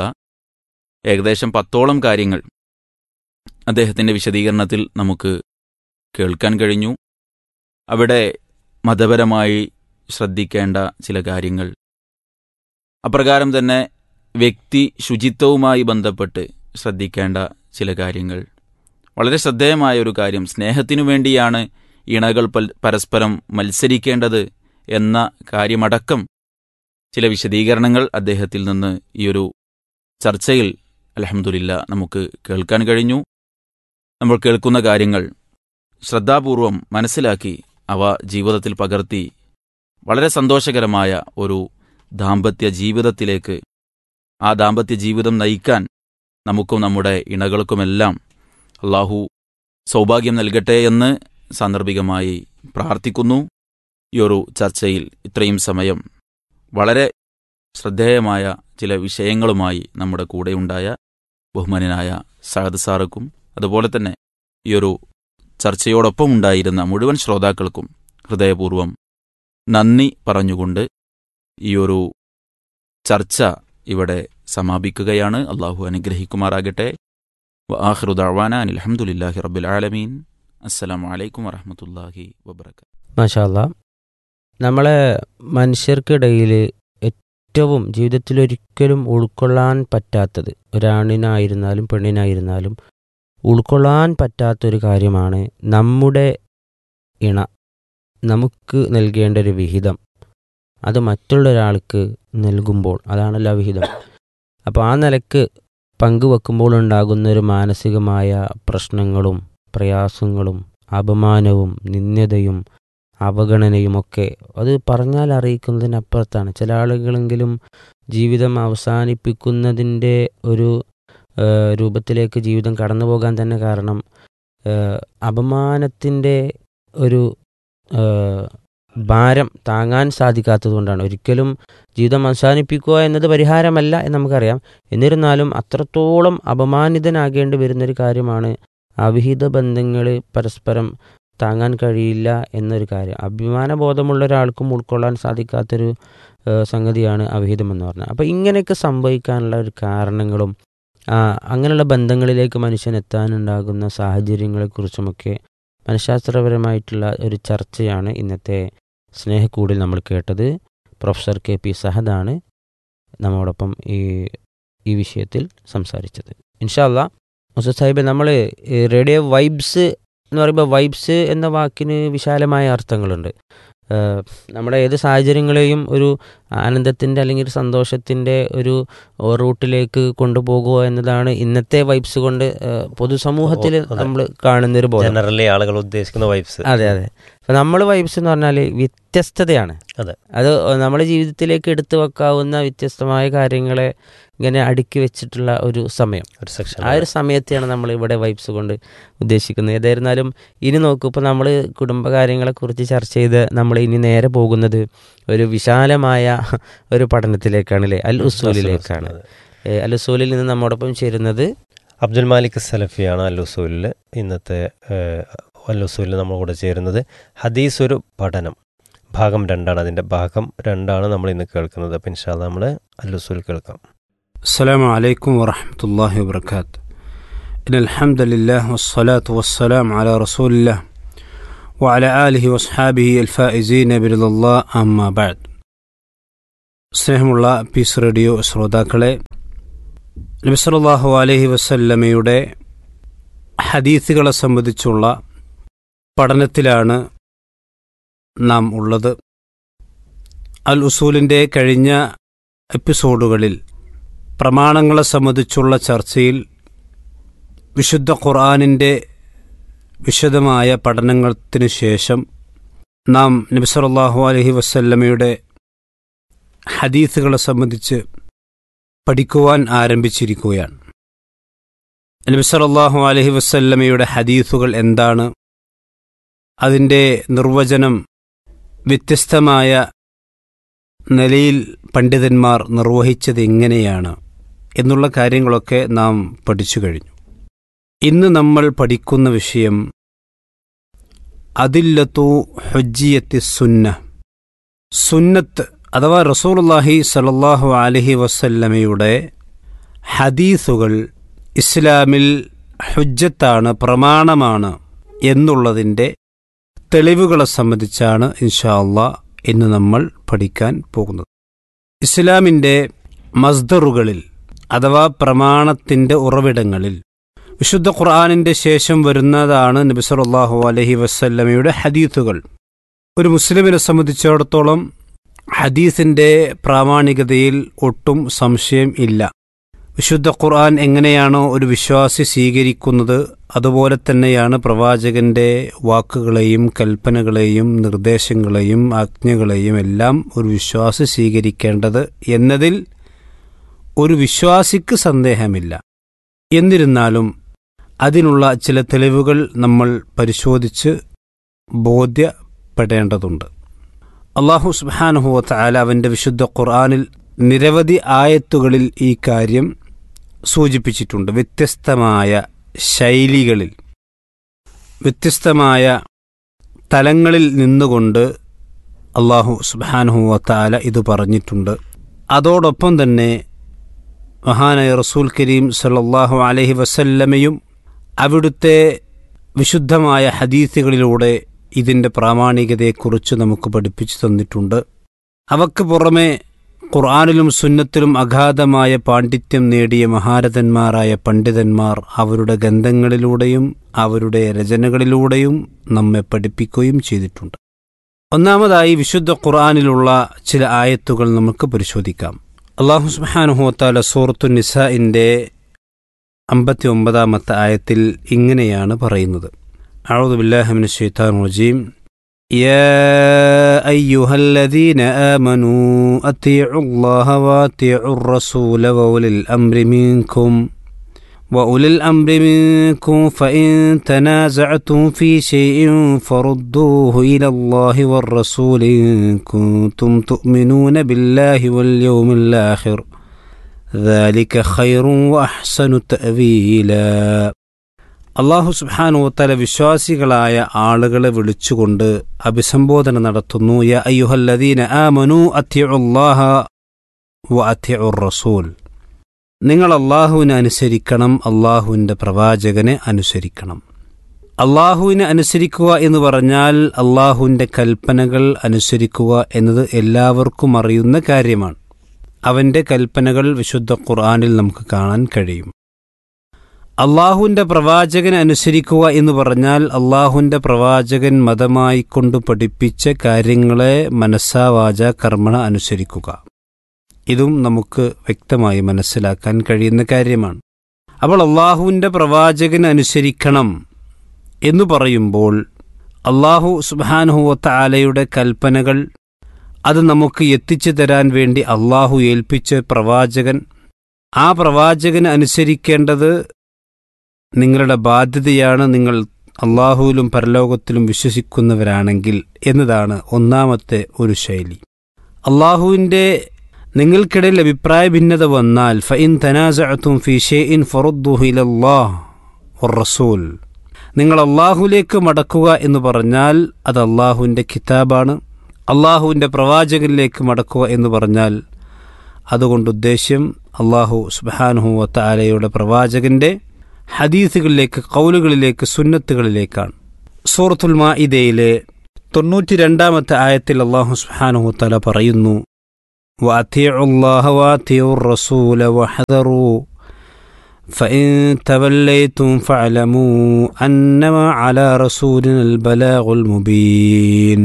ഏകദേശം പത്തോളം കാര്യങ്ങൾ അദ്ദേഹത്തിൻ്റെ വിശദീകരണത്തിൽ നമുക്ക് കേൾക്കാൻ കഴിഞ്ഞു. അവിടെ മതപരമായി ശ്രദ്ധിക്കേണ്ട ചില കാര്യങ്ങൾ, അപ്രകാരം തന്നെ വ്യക്തി ശുചിത്വവുമായി ബന്ധപ്പെട്ട് ശ്രദ്ധിക്കേണ്ട ചില കാര്യങ്ങൾ, വളരെ ശ്രദ്ധേയമായ ഒരു കാര്യം, സ്നേഹത്തിനു വേണ്ടിയാണ് ഇണകൾ പരസ്പരം മത്സരിക്കേണ്ടത് എന്ന കാര്യമടക്കം ചില വിശദീകരണങ്ങൾ അദ്ദേഹത്തിൽ നിന്ന് ഈ ഒരു ചർച്ചയിൽ അൽഹംദുലില്ലാ നമുക്ക് കേൾക്കാൻ കഴിഞ്ഞു. നമ്മൾ കേൾക്കുന്ന കാര്യങ്ങൾ ശ്രദ്ധാപൂർവം മനസ്സിലാക്കി അവ ജീവിതത്തിൽ പകർത്തി വളരെ സന്തോഷകരമായ ഒരു ദാമ്പത്യ ജീവിതത്തിലേക്ക്, ആ ദാമ്പത്യ ജീവിതം നയിക്കാൻ നമുക്കും നമ്മുടെ ഇണകൾക്കുമെല്ലാം അല്ലാഹു സൗഭാഗ്യം നൽകട്ടെ എന്ന് സാന്ദർഭികമായി പ്രാർത്ഥിക്കുന്നു. ഈ ഒരു ചർച്ചയിൽ ഇത്രയും സമയം വളരെ ശ്രദ്ധേയമായ ചില വിഷയങ്ങളുമായി നമ്മുടെ കൂടെയുണ്ടായ ബഹുമാന്യനായ സഅദ് സാറക്കും അതുപോലെ തന്നെ ഈ ഒരു ചർച്ചയോടൊപ്പം ഉണ്ടായിരുന്ന മുഴുവൻ ശ്രോതാക്കൾക്കും ഹൃദയപൂർവ്വം നന്ദി പറഞ്ഞുകൊണ്ട് ഈ ഒരു ചർച്ച ഇവിടെ സമാപിക്കുകയാണ്. അള്ളാഹു അനുഗ്രഹിക്കുമാറാകട്ടെ. വആഖിറു ദഅ്വാനാ അനിൽ ഹംദുലില്ലാഹി റബ്ബിൽ ആലമീൻ. അസ്സലാമു അലൈക്കും വറഹ്മത്തുള്ളാഹി വബറകാതുഹു.
മാഷാ അല്ലാഹ്. നമ്മളെ മനുഷ്യർക്കിടയിൽ ഏറ്റവും ജീവിതത്തിൽ ഒരിക്കലും ഉൾക്കൊള്ളാൻ പറ്റാത്തത്, ഒരാണിനായിരുന്നാലും പെണ്ണിനായിരുന്നാലും ഉൾക്കൊള്ളാൻ പറ്റാത്തൊരു കാര്യമാണ് നമ്മുടെ ഇണ നമുക്ക് നൽകേണ്ട ഒരു വിഹിതം അത് മറ്റുള്ള ഒരാൾക്ക് നൽകുമ്പോൾ, അതാണല്ലോ വിഹിതം. അപ്പോൾ ആ നിലക്ക് പങ്കുവെക്കുമ്പോൾ ഉണ്ടാകുന്ന ഒരു മാനസികമായ പ്രശ്നങ്ങളും പ്രയാസങ്ങളും അപമാനവും നിന്ദ്യതയും അവഗണനയുമൊക്കെ അത് പറഞ്ഞാൽ അറിയിക്കുന്നതിനപ്പുറത്താണ്. ചില ആളുകളെങ്കിലും ജീവിതം അവസാനിപ്പിക്കുന്നതിൻ്റെ ഒരു രൂപത്തിലേക്ക് ജീവിതം കടന്നു പോകാൻ തന്നെ കാരണം അപമാനത്തിൻ്റെ ഒരു ഭാരം താങ്ങാൻ സാധിക്കാത്തത് കൊണ്ടാണ്. ഒരിക്കലും ജീവിതം അവസാനിപ്പിക്കുക എന്നത് പരിഹാരമല്ല എന്ന് നമുക്കറിയാം. എന്നിരുന്നാലും അത്രത്തോളം അപമാനിതനാകേണ്ടി വരുന്നൊരു കാര്യമാണ് അവിഹിത ബന്ധങ്ങൾ പരസ്പരം താങ്ങാൻ കഴിയില്ല എന്നൊരു കാര്യം. അഭിമാനബോധമുള്ള ഒരാൾക്കും ഉൾക്കൊള്ളാൻ സാധിക്കാത്തൊരു സംഗതിയാണ് അവിഹിതം എന്ന് പറഞ്ഞാൽ. അപ്പോൾ ഇങ്ങനെയൊക്കെ സംഭവിക്കാനുള്ള ഒരു കാരണങ്ങളും അങ്ങനെയുള്ള ബന്ധങ്ങളിലേക്ക് മനുഷ്യൻ എത്താനുണ്ടാകുന്ന സാഹചര്യങ്ങളെക്കുറിച്ചുമൊക്കെ മനഃശാസ്ത്രപരമായിട്ടുള്ള ഒരു ചർച്ചയാണ് ഇന്നത്തെ സ്നേഹക്കൂടിൽ നമ്മൾ കേട്ടത്. പ്രൊഫസർ കെ പി സഹദാണ് നമ്മോടൊപ്പം ഈ ഈ വിഷയത്തിൽ സംസാരിച്ചത്. ഇൻഷാ അല്ലാഹ് മുസ്തഫ സാഹിബ്, നമ്മൾ റേഡിയോ വൈബ്സ് എന്ന് പറയുമ്പോൾ വൈബ്സ് എന്ന വാക്കിന് വിശാലമായ അർത്ഥങ്ങളുണ്ട്. നമ്മുടെ ഏത് സാഹചര്യങ്ങളെയും ഒരു ആനന്ദത്തിൻ്റെ അല്ലെങ്കിൽ സന്തോഷത്തിൻ്റെ ഒരു റൂട്ടിലേക്ക് കൊണ്ടുപോകുക എന്നതാണ് ഇന്നത്തെ വൈബ്സ് കൊണ്ട് പൊതുസമൂഹത്തിൽ നമ്മൾ കാണുന്നൊരു ബോധം.
ജനറലി ആളുകൾ ഉദ്ദേശിക്കുന്ന വൈബ്സ്.
അതെ അതെ. അപ്പം നമ്മൾ വൈബ്സ് എന്ന് പറഞ്ഞാൽ വ്യത്യസ്തതയാണ്.
അതെ,
അത് നമ്മുടെ ജീവിതത്തിലേക്ക് എടുത്തു വെക്കാവുന്ന വ്യത്യസ്തമായ കാര്യങ്ങളെ ഇങ്ങനെ അടുക്കി വെച്ചിട്ടുള്ള ഒരു സമയം,
ഒരു സെക്ഷൻ.
ആ ഒരു സമയത്തെയാണ് നമ്മൾ ഇവിടെ വൈബ്സ് കൊണ്ട് ഉദ്ദേശിക്കുന്നത്. ഏതായിരുന്നാലും ഇനി നോക്കൂ, ഇപ്പോൾ നമ്മൾ കുടുംബകാര്യങ്ങളെക്കുറിച്ച് ചർച്ച ചെയ്ത് നമ്മൾ ഇനി നേരെ പോകുന്നത് ഒരു വിശാലമായ ഒരു പഠനത്തിലേക്കാണ്, അല്ലേ, അൽ ഉസൂലിലേക്കാണ്. അൽ ഉസൂലിൽ നിന്ന് നമ്മോടൊപ്പം ചേരുന്നത്
അബ്ദുൽ മാലിക് സലഫിയാണ്. അൽ ഉസൂലിൽ ഇന്നത്തെ അൽ ഉസൂലിൽ നമ്മൾ കൂടെ ചേരുന്നത്. ഹദീസ് ഒരു പഠനം ഭാഗം രണ്ടാണ്. അതിൻ്റെ ഭാഗം രണ്ടാണ് നമ്മൾ ഇന്ന് കേൾക്കുന്നത്. അപ്പം ഇൻഷാ അല്ലാഹ് നമ്മൾ അൽ ഉസൂൽ കേൾക്കാം.
അസ്സലാമു അലൈക്കും വറഹ്മത്തുള്ളാഹി വബറകാതുഹു. ഇന്നൽ ഹംദലില്ലാഹി വസ്സലാത്തു വസ്സലാമു അലാ റസൂലില്ലാഹ് وعلى آله وأصحابه الفائزين برضا الله أما بعد. സ്നേഹമുള്ള പീസ് റേഡിയോ ശ്രോതാക്കളെ, നബി സല്ലല്ലാഹു അലൈഹി വസല്ലമയുടെ ഹദീസുകളെ സംബന്ധിച്ചുള്ള പഠനത്തിലാണ് നാം ഉള്ളത്. അൽ ഉസൂലിൻ്റെ കഴിഞ്ഞ എപ്പിസോഡുകളിൽ പ്രമാണങ്ങളെ സംബന്ധിച്ചുള്ള ചർച്ചയിൽ വിശുദ്ധ ഖുർആനിൻ്റെ വിശദമായ പഠനത്തിന് ശേഷം നാം നബി സല്ലല്ലാഹു അലൈഹി വസല്ലമയുടെ ഹദീസുകളെ സംബന്ധിച്ച് പഠിക്കുവാൻ ആരംഭിച്ചിരിക്കുകയാണ്. നബി സല്ലല്ലാഹു അലൈഹി വസല്ലമയുടെ ഹദീസുകൾ എന്താണ്, അതിൻ്റെ നിർവചനം വ്യത്യസ്തമായ നിലയിൽ പണ്ഡിതന്മാർ നിർവഹിച്ചത് എങ്ങനെയാണ് എന്നുള്ള കാര്യങ്ങളൊക്കെ നാം പഠിച്ചു കഴിഞ്ഞു. ഇന്ന് നമ്മൾ പഠിക്കുന്ന വിഷയം അദില്ലത്തു ഹുജ്ജിയത്തി സുന്ന, സുന്നത്ത് അഥവാ റസൂലുള്ളാഹി സ്വല്ലല്ലാഹു അലൈഹി വസല്ലമയുടെ ഹദീസുകൾ ഇസ്ലാമിൽ ഹുജ്ജത്താണ്, പ്രമാണമാണ് എന്നുള്ളതിൻ്റെ തെളിവുകളെ സംബന്ധിച്ചാണ് ഇൻഷാ അല്ലാഹ് ഇന്ന് നമ്മൾ പഠിക്കാൻ പോകുന്നത്. ഇസ്ലാമിൻ്റെ മസ്ദറുകളിൽ അഥവാ പ്രമാണത്തിൻ്റെ ഉറവിടങ്ങളിൽ വിശുദ്ധ ഖുർആനിൻ്റെ ശേഷം വരുന്നതാണ് നബി സല്ലല്ലാഹു അലൈഹി വസല്ലമയുടെ ഹദീസുകൾ. ഒരു മുസ്ലിമിനെ സംബന്ധിച്ചിടത്തോളം ഹദീസിൻ്റെ പ്രാമാണികതയിൽ ഒട്ടും സംശയം ഇല്ല. വിശുദ്ധ ഖുർആൻ എങ്ങനെയാണോ ഒരു വിശ്വാസി സ്വീകരിക്കുന്നത്, അതുപോലെ തന്നെയാണ് പ്രവാചകന്റെ വാക്കുകളെയും കൽപ്പനകളെയും നിർദ്ദേശങ്ങളെയും ആജ്ഞകളെയും എല്ലാം ഒരു വിശ്വാസി സ്വീകരിക്കേണ്ടത് എന്നതിൽ ഒരു വിശ്വാസിക്ക് സന്ദേഹമില്ല. എന്നിരുന്നാലും അതിനുള്ള ചില തെളിവുകൾ നമ്മൾ പരിശോധിച്ച് ബോധ്യപ്പെടേണ്ടതുണ്ട്. അല്ലാഹു സുബ്ഹാനഹു വ തആല അവൻ്റെ വിശുദ്ധ ഖുർആനിൽ നിരവധി ആയത്തുകളിൽ ഈ കാര്യം സൂചിപ്പിച്ചിട്ടുണ്ട്. വ്യത്യസ്തമായ ശൈലികളിൽ, വ്യത്യസ്തമായ തലങ്ങളിൽ നിന്നുകൊണ്ട് അല്ലാഹു സുബ്ഹാനഹു വ തആല ഇത് പറഞ്ഞിട്ടുണ്ട്. അതോടൊപ്പം തന്നെ മഹാനായ റസൂൽ കരീം സല്ലല്ലാഹു അലൈഹി വസല്ലമയും അവിടുത്തെ വിശുദ്ധമായ ഹദീസുകളിലൂടെ ഇതിൻ്റെ പ്രാമാണികതയെക്കുറിച്ച് നമുക്ക് പഠിപ്പിച്ചു തന്നിട്ടുണ്ട്. അവക്ക് പുറമെ ഖുർആനിലും സുന്നത്തിലും അഗാധമായ പാണ്ഡിത്യം നേടിയ മഹാരഥന്മാരായ പണ്ഡിതന്മാർ അവരുടെ ഗ്രന്ഥങ്ങളിലൂടെയും അവരുടെ രചനകളിലൂടെയും നമ്മെ പഠിപ്പിക്കുകയും ചെയ്തിട്ടുണ്ട്. ഒന്നാമതായി വിശുദ്ധ ഖുർആനിലുള്ള ചില ആയത്തുകൾ നമുക്ക് പരിശോധിക്കാം. അല്ലാഹു സുബ്ഹാനഹു വ തആല സൂറത്തു നിസാഇന്റെ അമ്പത്തി ഒമ്പതാമത്തെ ആയത്തിൽ ഇങ്ങനെയാണ് പറയുന്നത്: അഊദു ബില്ലാഹി മിനശ് ശൈത്താനിർ റജീം. യാ അയ്യുഹല്ലദീന ആമനൂ അത്തിഉല്ലാഹ വഅത്തിഉർ റസൂല വഉലിൽ അംരി മിൻകും وأولي الأمر منكم فإن تنازعتم في شيء فردوه إلى الله والرسول إن كنتم تؤمنون بالله واليوم الآخر ذلك خير وأحسن تأويلا. അല്ലാഹു സുബ്ഹാനഹു വ തആല വിശ്വാസികളായ ആളുകളെ വിളിച്ചുകൊണ്ട് അഭിസംബോധന നടത്തുന്നു. യാ അയ്യുഹല്ലദീന ആമനൂ അത്തിഉല്ലാഹ വഅത്തിഉർ റസൂൽ, നിങ്ങൾ അള്ളാഹുവിനെ അനുസരിക്കണം, അള്ളാഹുവിൻ്റെ പ്രവാചകനെ അനുസരിക്കണം. അള്ളാഹുവിനെ അനുസരിക്കുക എന്ന് പറഞ്ഞാൽ അള്ളാഹുവിൻ്റെ കൽപ്പനകൾ അനുസരിക്കുക എന്നത് എല്ലാവർക്കും അറിയുന്ന കാര്യമാണ്. അവൻ്റെ കൽപ്പനകൾ വിശുദ്ധ ഖുർആനിൽ നമുക്ക് കാണാൻ കഴിയും. അള്ളാഹുവിൻ്റെ പ്രവാചകനെ അനുസരിക്കുക എന്ന് പറഞ്ഞാൽ അള്ളാഹുവിൻ്റെ പ്രവാചകൻ മതമായി കൊണ്ട് പഠിപ്പിച്ച കാര്യങ്ങളെ മനസ്സാ വാച കർമ്മണ അനുസരിക്കുക. ഇതും നമുക്ക് വ്യക്തമായി മനസ്സിലാക്കാൻ കഴിയുന്ന കാര്യമാണ്. അപ്പോൾ അള്ളാഹുവിൻ്റെ പ്രവാചകനെ അനുസരിക്കണം എന്ന് പറയുമ്പോൾ അള്ളാഹു സുബ്ഹാനഹു വ തആലയുടെ കൽപ്പനകൾ അത് നമുക്ക് എത്തിച്ചു തരാൻ വേണ്ടി അള്ളാഹു ഏൽപ്പിച്ച പ്രവാചകൻ, ആ പ്രവാചകനെ അനുസരിക്കേണ്ടത് നിങ്ങളുടെ ബാധ്യതയാണ്, നിങ്ങൾ അള്ളാഹുവിലും പരലോകത്തിലും വിശ്വസിക്കുന്നവരാണെങ്കിൽ എന്നതാണ് ഒന്നാമത്തെ ഒരു ശൈലി. അള്ളാഹുവിൻ്റെ നിങ്ങൾക്കിടയിൽ അഭിപ്രായ ഭിന്നത വന്നാൽ ഫഇൻ തനാസഅതും ഫീ ഷൈഇൻ ഫറുദ്ദുഹു ഇലല്ലാഹ് വറസൂൽ, നിങ്ങൾ അള്ളാഹുലേക്ക് മടക്കുക എന്ന് പറഞ്ഞാൽ അത് അള്ളാഹുവിൻ്റെ കിതാബാണ്. അള്ളാഹുവിൻ്റെ പ്രവാചകനിലേക്ക് മടക്കുക എന്ന് പറഞ്ഞാൽ അതുകൊണ്ട് ഉദ്ദേശ്യം അള്ളാഹു സുബ്ഹാനഹു വ തആലയുടെ പ്രവാചകൻ്റെ ഹദീസുകളിലേക്ക്, ഖൗലുകളിലേക്ക്, സുന്നത്തുകളിലേക്കാണ്. സൂറത്തുൽ മാഇദയിലെ തൊണ്ണൂറ്റി രണ്ടാമത്തെ ആയത്തിൽ അല്ലാഹു സുബ്ഹാനഹു വതആല പറയുന്നു, വഅതിഉല്ലാഹ വഅതിഉർ റസൂല വഹദറൂ ഫഇൻ തവല്ലൈതും ഫഅലമൂ അന്നമാ അലാ റസൂലിനൽ ബലാഗുൽ മുബീൻ.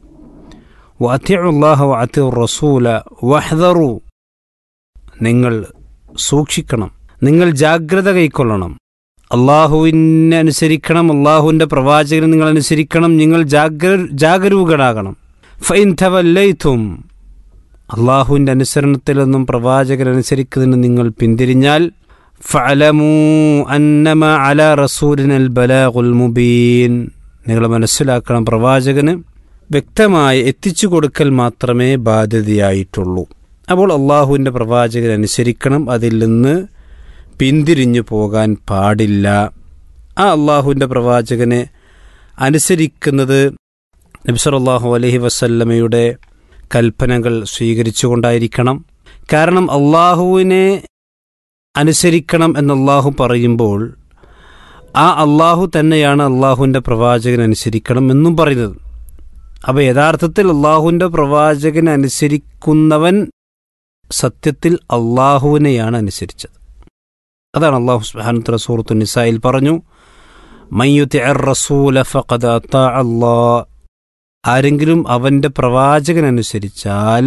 വഅതിഉല്ലാഹ വഅതിഉർ റസൂല വഹദറൂ, നിങ്ങൾ സൂക്ഷിക്കണം, നിങ്ങൾ ജാഗ്രത കൈക്കൊള്ളണം, അള്ളാഹുവിനെ അനുസരിക്കണം, അള്ളാഹുവിൻ്റെ പ്രവാചകനെ നിങ്ങൾ അനുസരിക്കണം, നിങ്ങൾ ജാഗ്ര ജാഗരൂകരാകണം. ഫൈൻ തവല്ലൈതും, അള്ളാഹുവിൻ്റെ അനുസരണത്തിൽ നിന്നും പ്രവാചകനനുസരിക്കുന്നതിന് നിങ്ങൾ പിന്തിരിഞ്ഞാൽ, ഫഅലമൂ അന്നമാ അലാ റസൂലിനൽ ബലാഗുൽ മുബീൻ, നിങ്ങൾ മനസ്സിലാക്കണം, പ്രവാചകന് വ്യക്തമായി എത്തിച്ചു കൊടുക്കൽ മാത്രമേ ബാധ്യതയായിട്ടുള്ളൂ. അപ്പോൾ അള്ളാഹുവിൻ്റെ പ്രവാചകൻ അനുസരിക്കണം, അതിൽ നിന്ന് പിന്തിരിഞ്ഞു പോകാൻ പാടില്ല. ആ അള്ളാഹുവിൻ്റെ പ്രവാചകനെ അനുസരിക്കുന്നത് നബി സല്ലല്ലാഹു അലൈഹി വസല്ലമയുടെ കൽപ്പനകൾ സ്വീകരിച്ചുകൊണ്ടായിരിക്കണം. കാരണം അള്ളാഹുവിനെ അനുസരിക്കണം എന്ന് അള്ളാഹു പറയുമ്പോൾ ആ അള്ളാഹു തന്നെയാണ് അള്ളാഹുവിൻ്റെ പ്രവാചകൻ അനുസരിക്കണം എന്നും പറയുന്നത്. അപ്പോൾ യഥാർത്ഥത്തിൽ അള്ളാഹുവിൻ്റെ പ്രവാചകനെ അനുസരിക്കുന്നവൻ സത്യത്തിൽ അള്ളാഹുവിനെയാണ് അനുസരിച്ചത്. അതാണ് അല്ലാഹു സുബ്ഹാനഹു വതആല സൂറത്തുൻ നിസായിൽ പറഞ്ഞു, മൻ യുതിഇർ റസൂല ഫഖദ് അതാഅ അല്ലാഹ്, ആരെങ്കിലും അവൻ്റെ പ്രവാചകൻ അനുസരിച്ചാൽ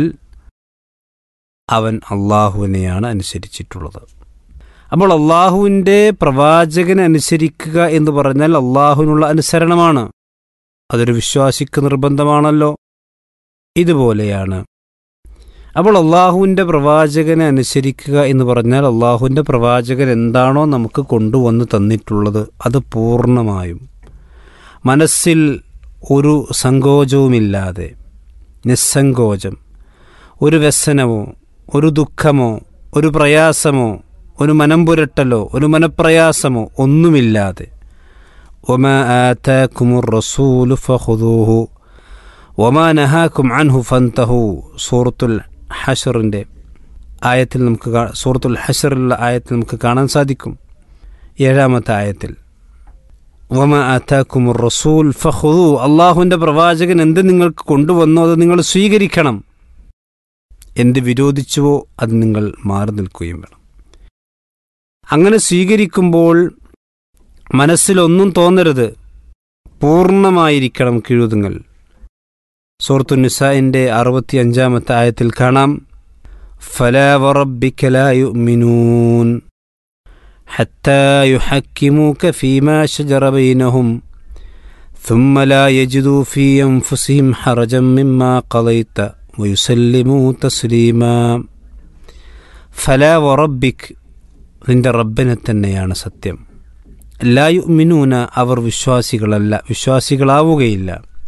അവൻ അള്ളാഹുവിനെയാണ് അനുസരിച്ചിട്ടുള്ളത്. അപ്പോൾ അള്ളാഹുവിൻ്റെ പ്രവാചകനെ അനുസരിക്കുക എന്ന് പറഞ്ഞാൽ അള്ളാഹുവിനുള്ള അനുസരണമാണ്. അതൊരു വിശ്വാസിക്ക് നിർബന്ധമാണല്ലോ. ഇതുപോലെയാണ്. അപ്പോൾ അള്ളാഹുവിൻ്റെ പ്രവാചകനെ അനുസരിക്കുക എന്ന് പറഞ്ഞാൽ അള്ളാഹുവിൻ്റെ പ്രവാചകൻ എന്താണോ നമുക്ക് കൊണ്ടുവന്ന് തന്നിട്ടുള്ളത് അത് പൂർണ്ണമായും മനസ്സിൽ ഒരു സങ്കോചവുമില്ലാതെ, നിസ്സങ്കോചം, ഒരു വ്യസനമോ ഒരു ദുഃഖമോ ഒരു പ്രയാസമോ ഒരു മനംപുരട്ടലോ ഒരു മനപ്രയാസമോ ഒന്നുമില്ലാതെ, വമാ ആതാകുമുർ റസൂലു ഫഖുദൂഹു വമാ നഹാകും അൻഹു ഫന്തഹു, സൂറത്തുൽ ഹശറിൻ്റെ ആയത്തിൽ നമുക്ക് സൂറത്തുൽ ഹശറിലുള്ള ആയത്തിൽ നമുക്ക് കാണാൻ സാധിക്കും. ഏഴാമത്തെ ആയത്തിൽ വമാ ആതാകുമുർ റസൂൽ ഫഖുദൂ, അള്ളാഹുവിൻ്റെ പ്രവാചകൻ എന്ത് നിങ്ങൾക്ക് കൊണ്ടുവന്നോ അത് നിങ്ങൾ സ്വീകരിക്കണം, എന്ത് വിരോധിച്ചുവോ അത് നിങ്ങൾ മാറി നിൽക്കുകയും വേണം. അങ്ങനെ സ്വീകരിക്കുമ്പോൾ മനസ്സിലൊന്നും തോന്നരുത്, പൂർണ്ണമായിരിക്കണം കീഴുതുങ്ങൽ. സൂറത്തുൻ നിസാഇൻ്റെ അറുപത്തി അഞ്ചാമത്തെ ആയത്തിൽ കാണാം, ഫലാ വറബ്ബിക ലാ യുഅ്മിനൂൻ ഹത്താ യുഹക്കിമൂക ഫീമാ ശജറ ബൈനഹും ثم لا يجدوا في أنفسهم حرجا مما قضيت ويسلموا تسليما. فلا وربك, നിന്റെ റബ്ബിനെ തന്നെയാണ് സത്യം. ലാ യുഅ്മിനൂന, അവർ വിശ്വാസികളല്ല, വിശ്വാസികളാവുകയില്ല.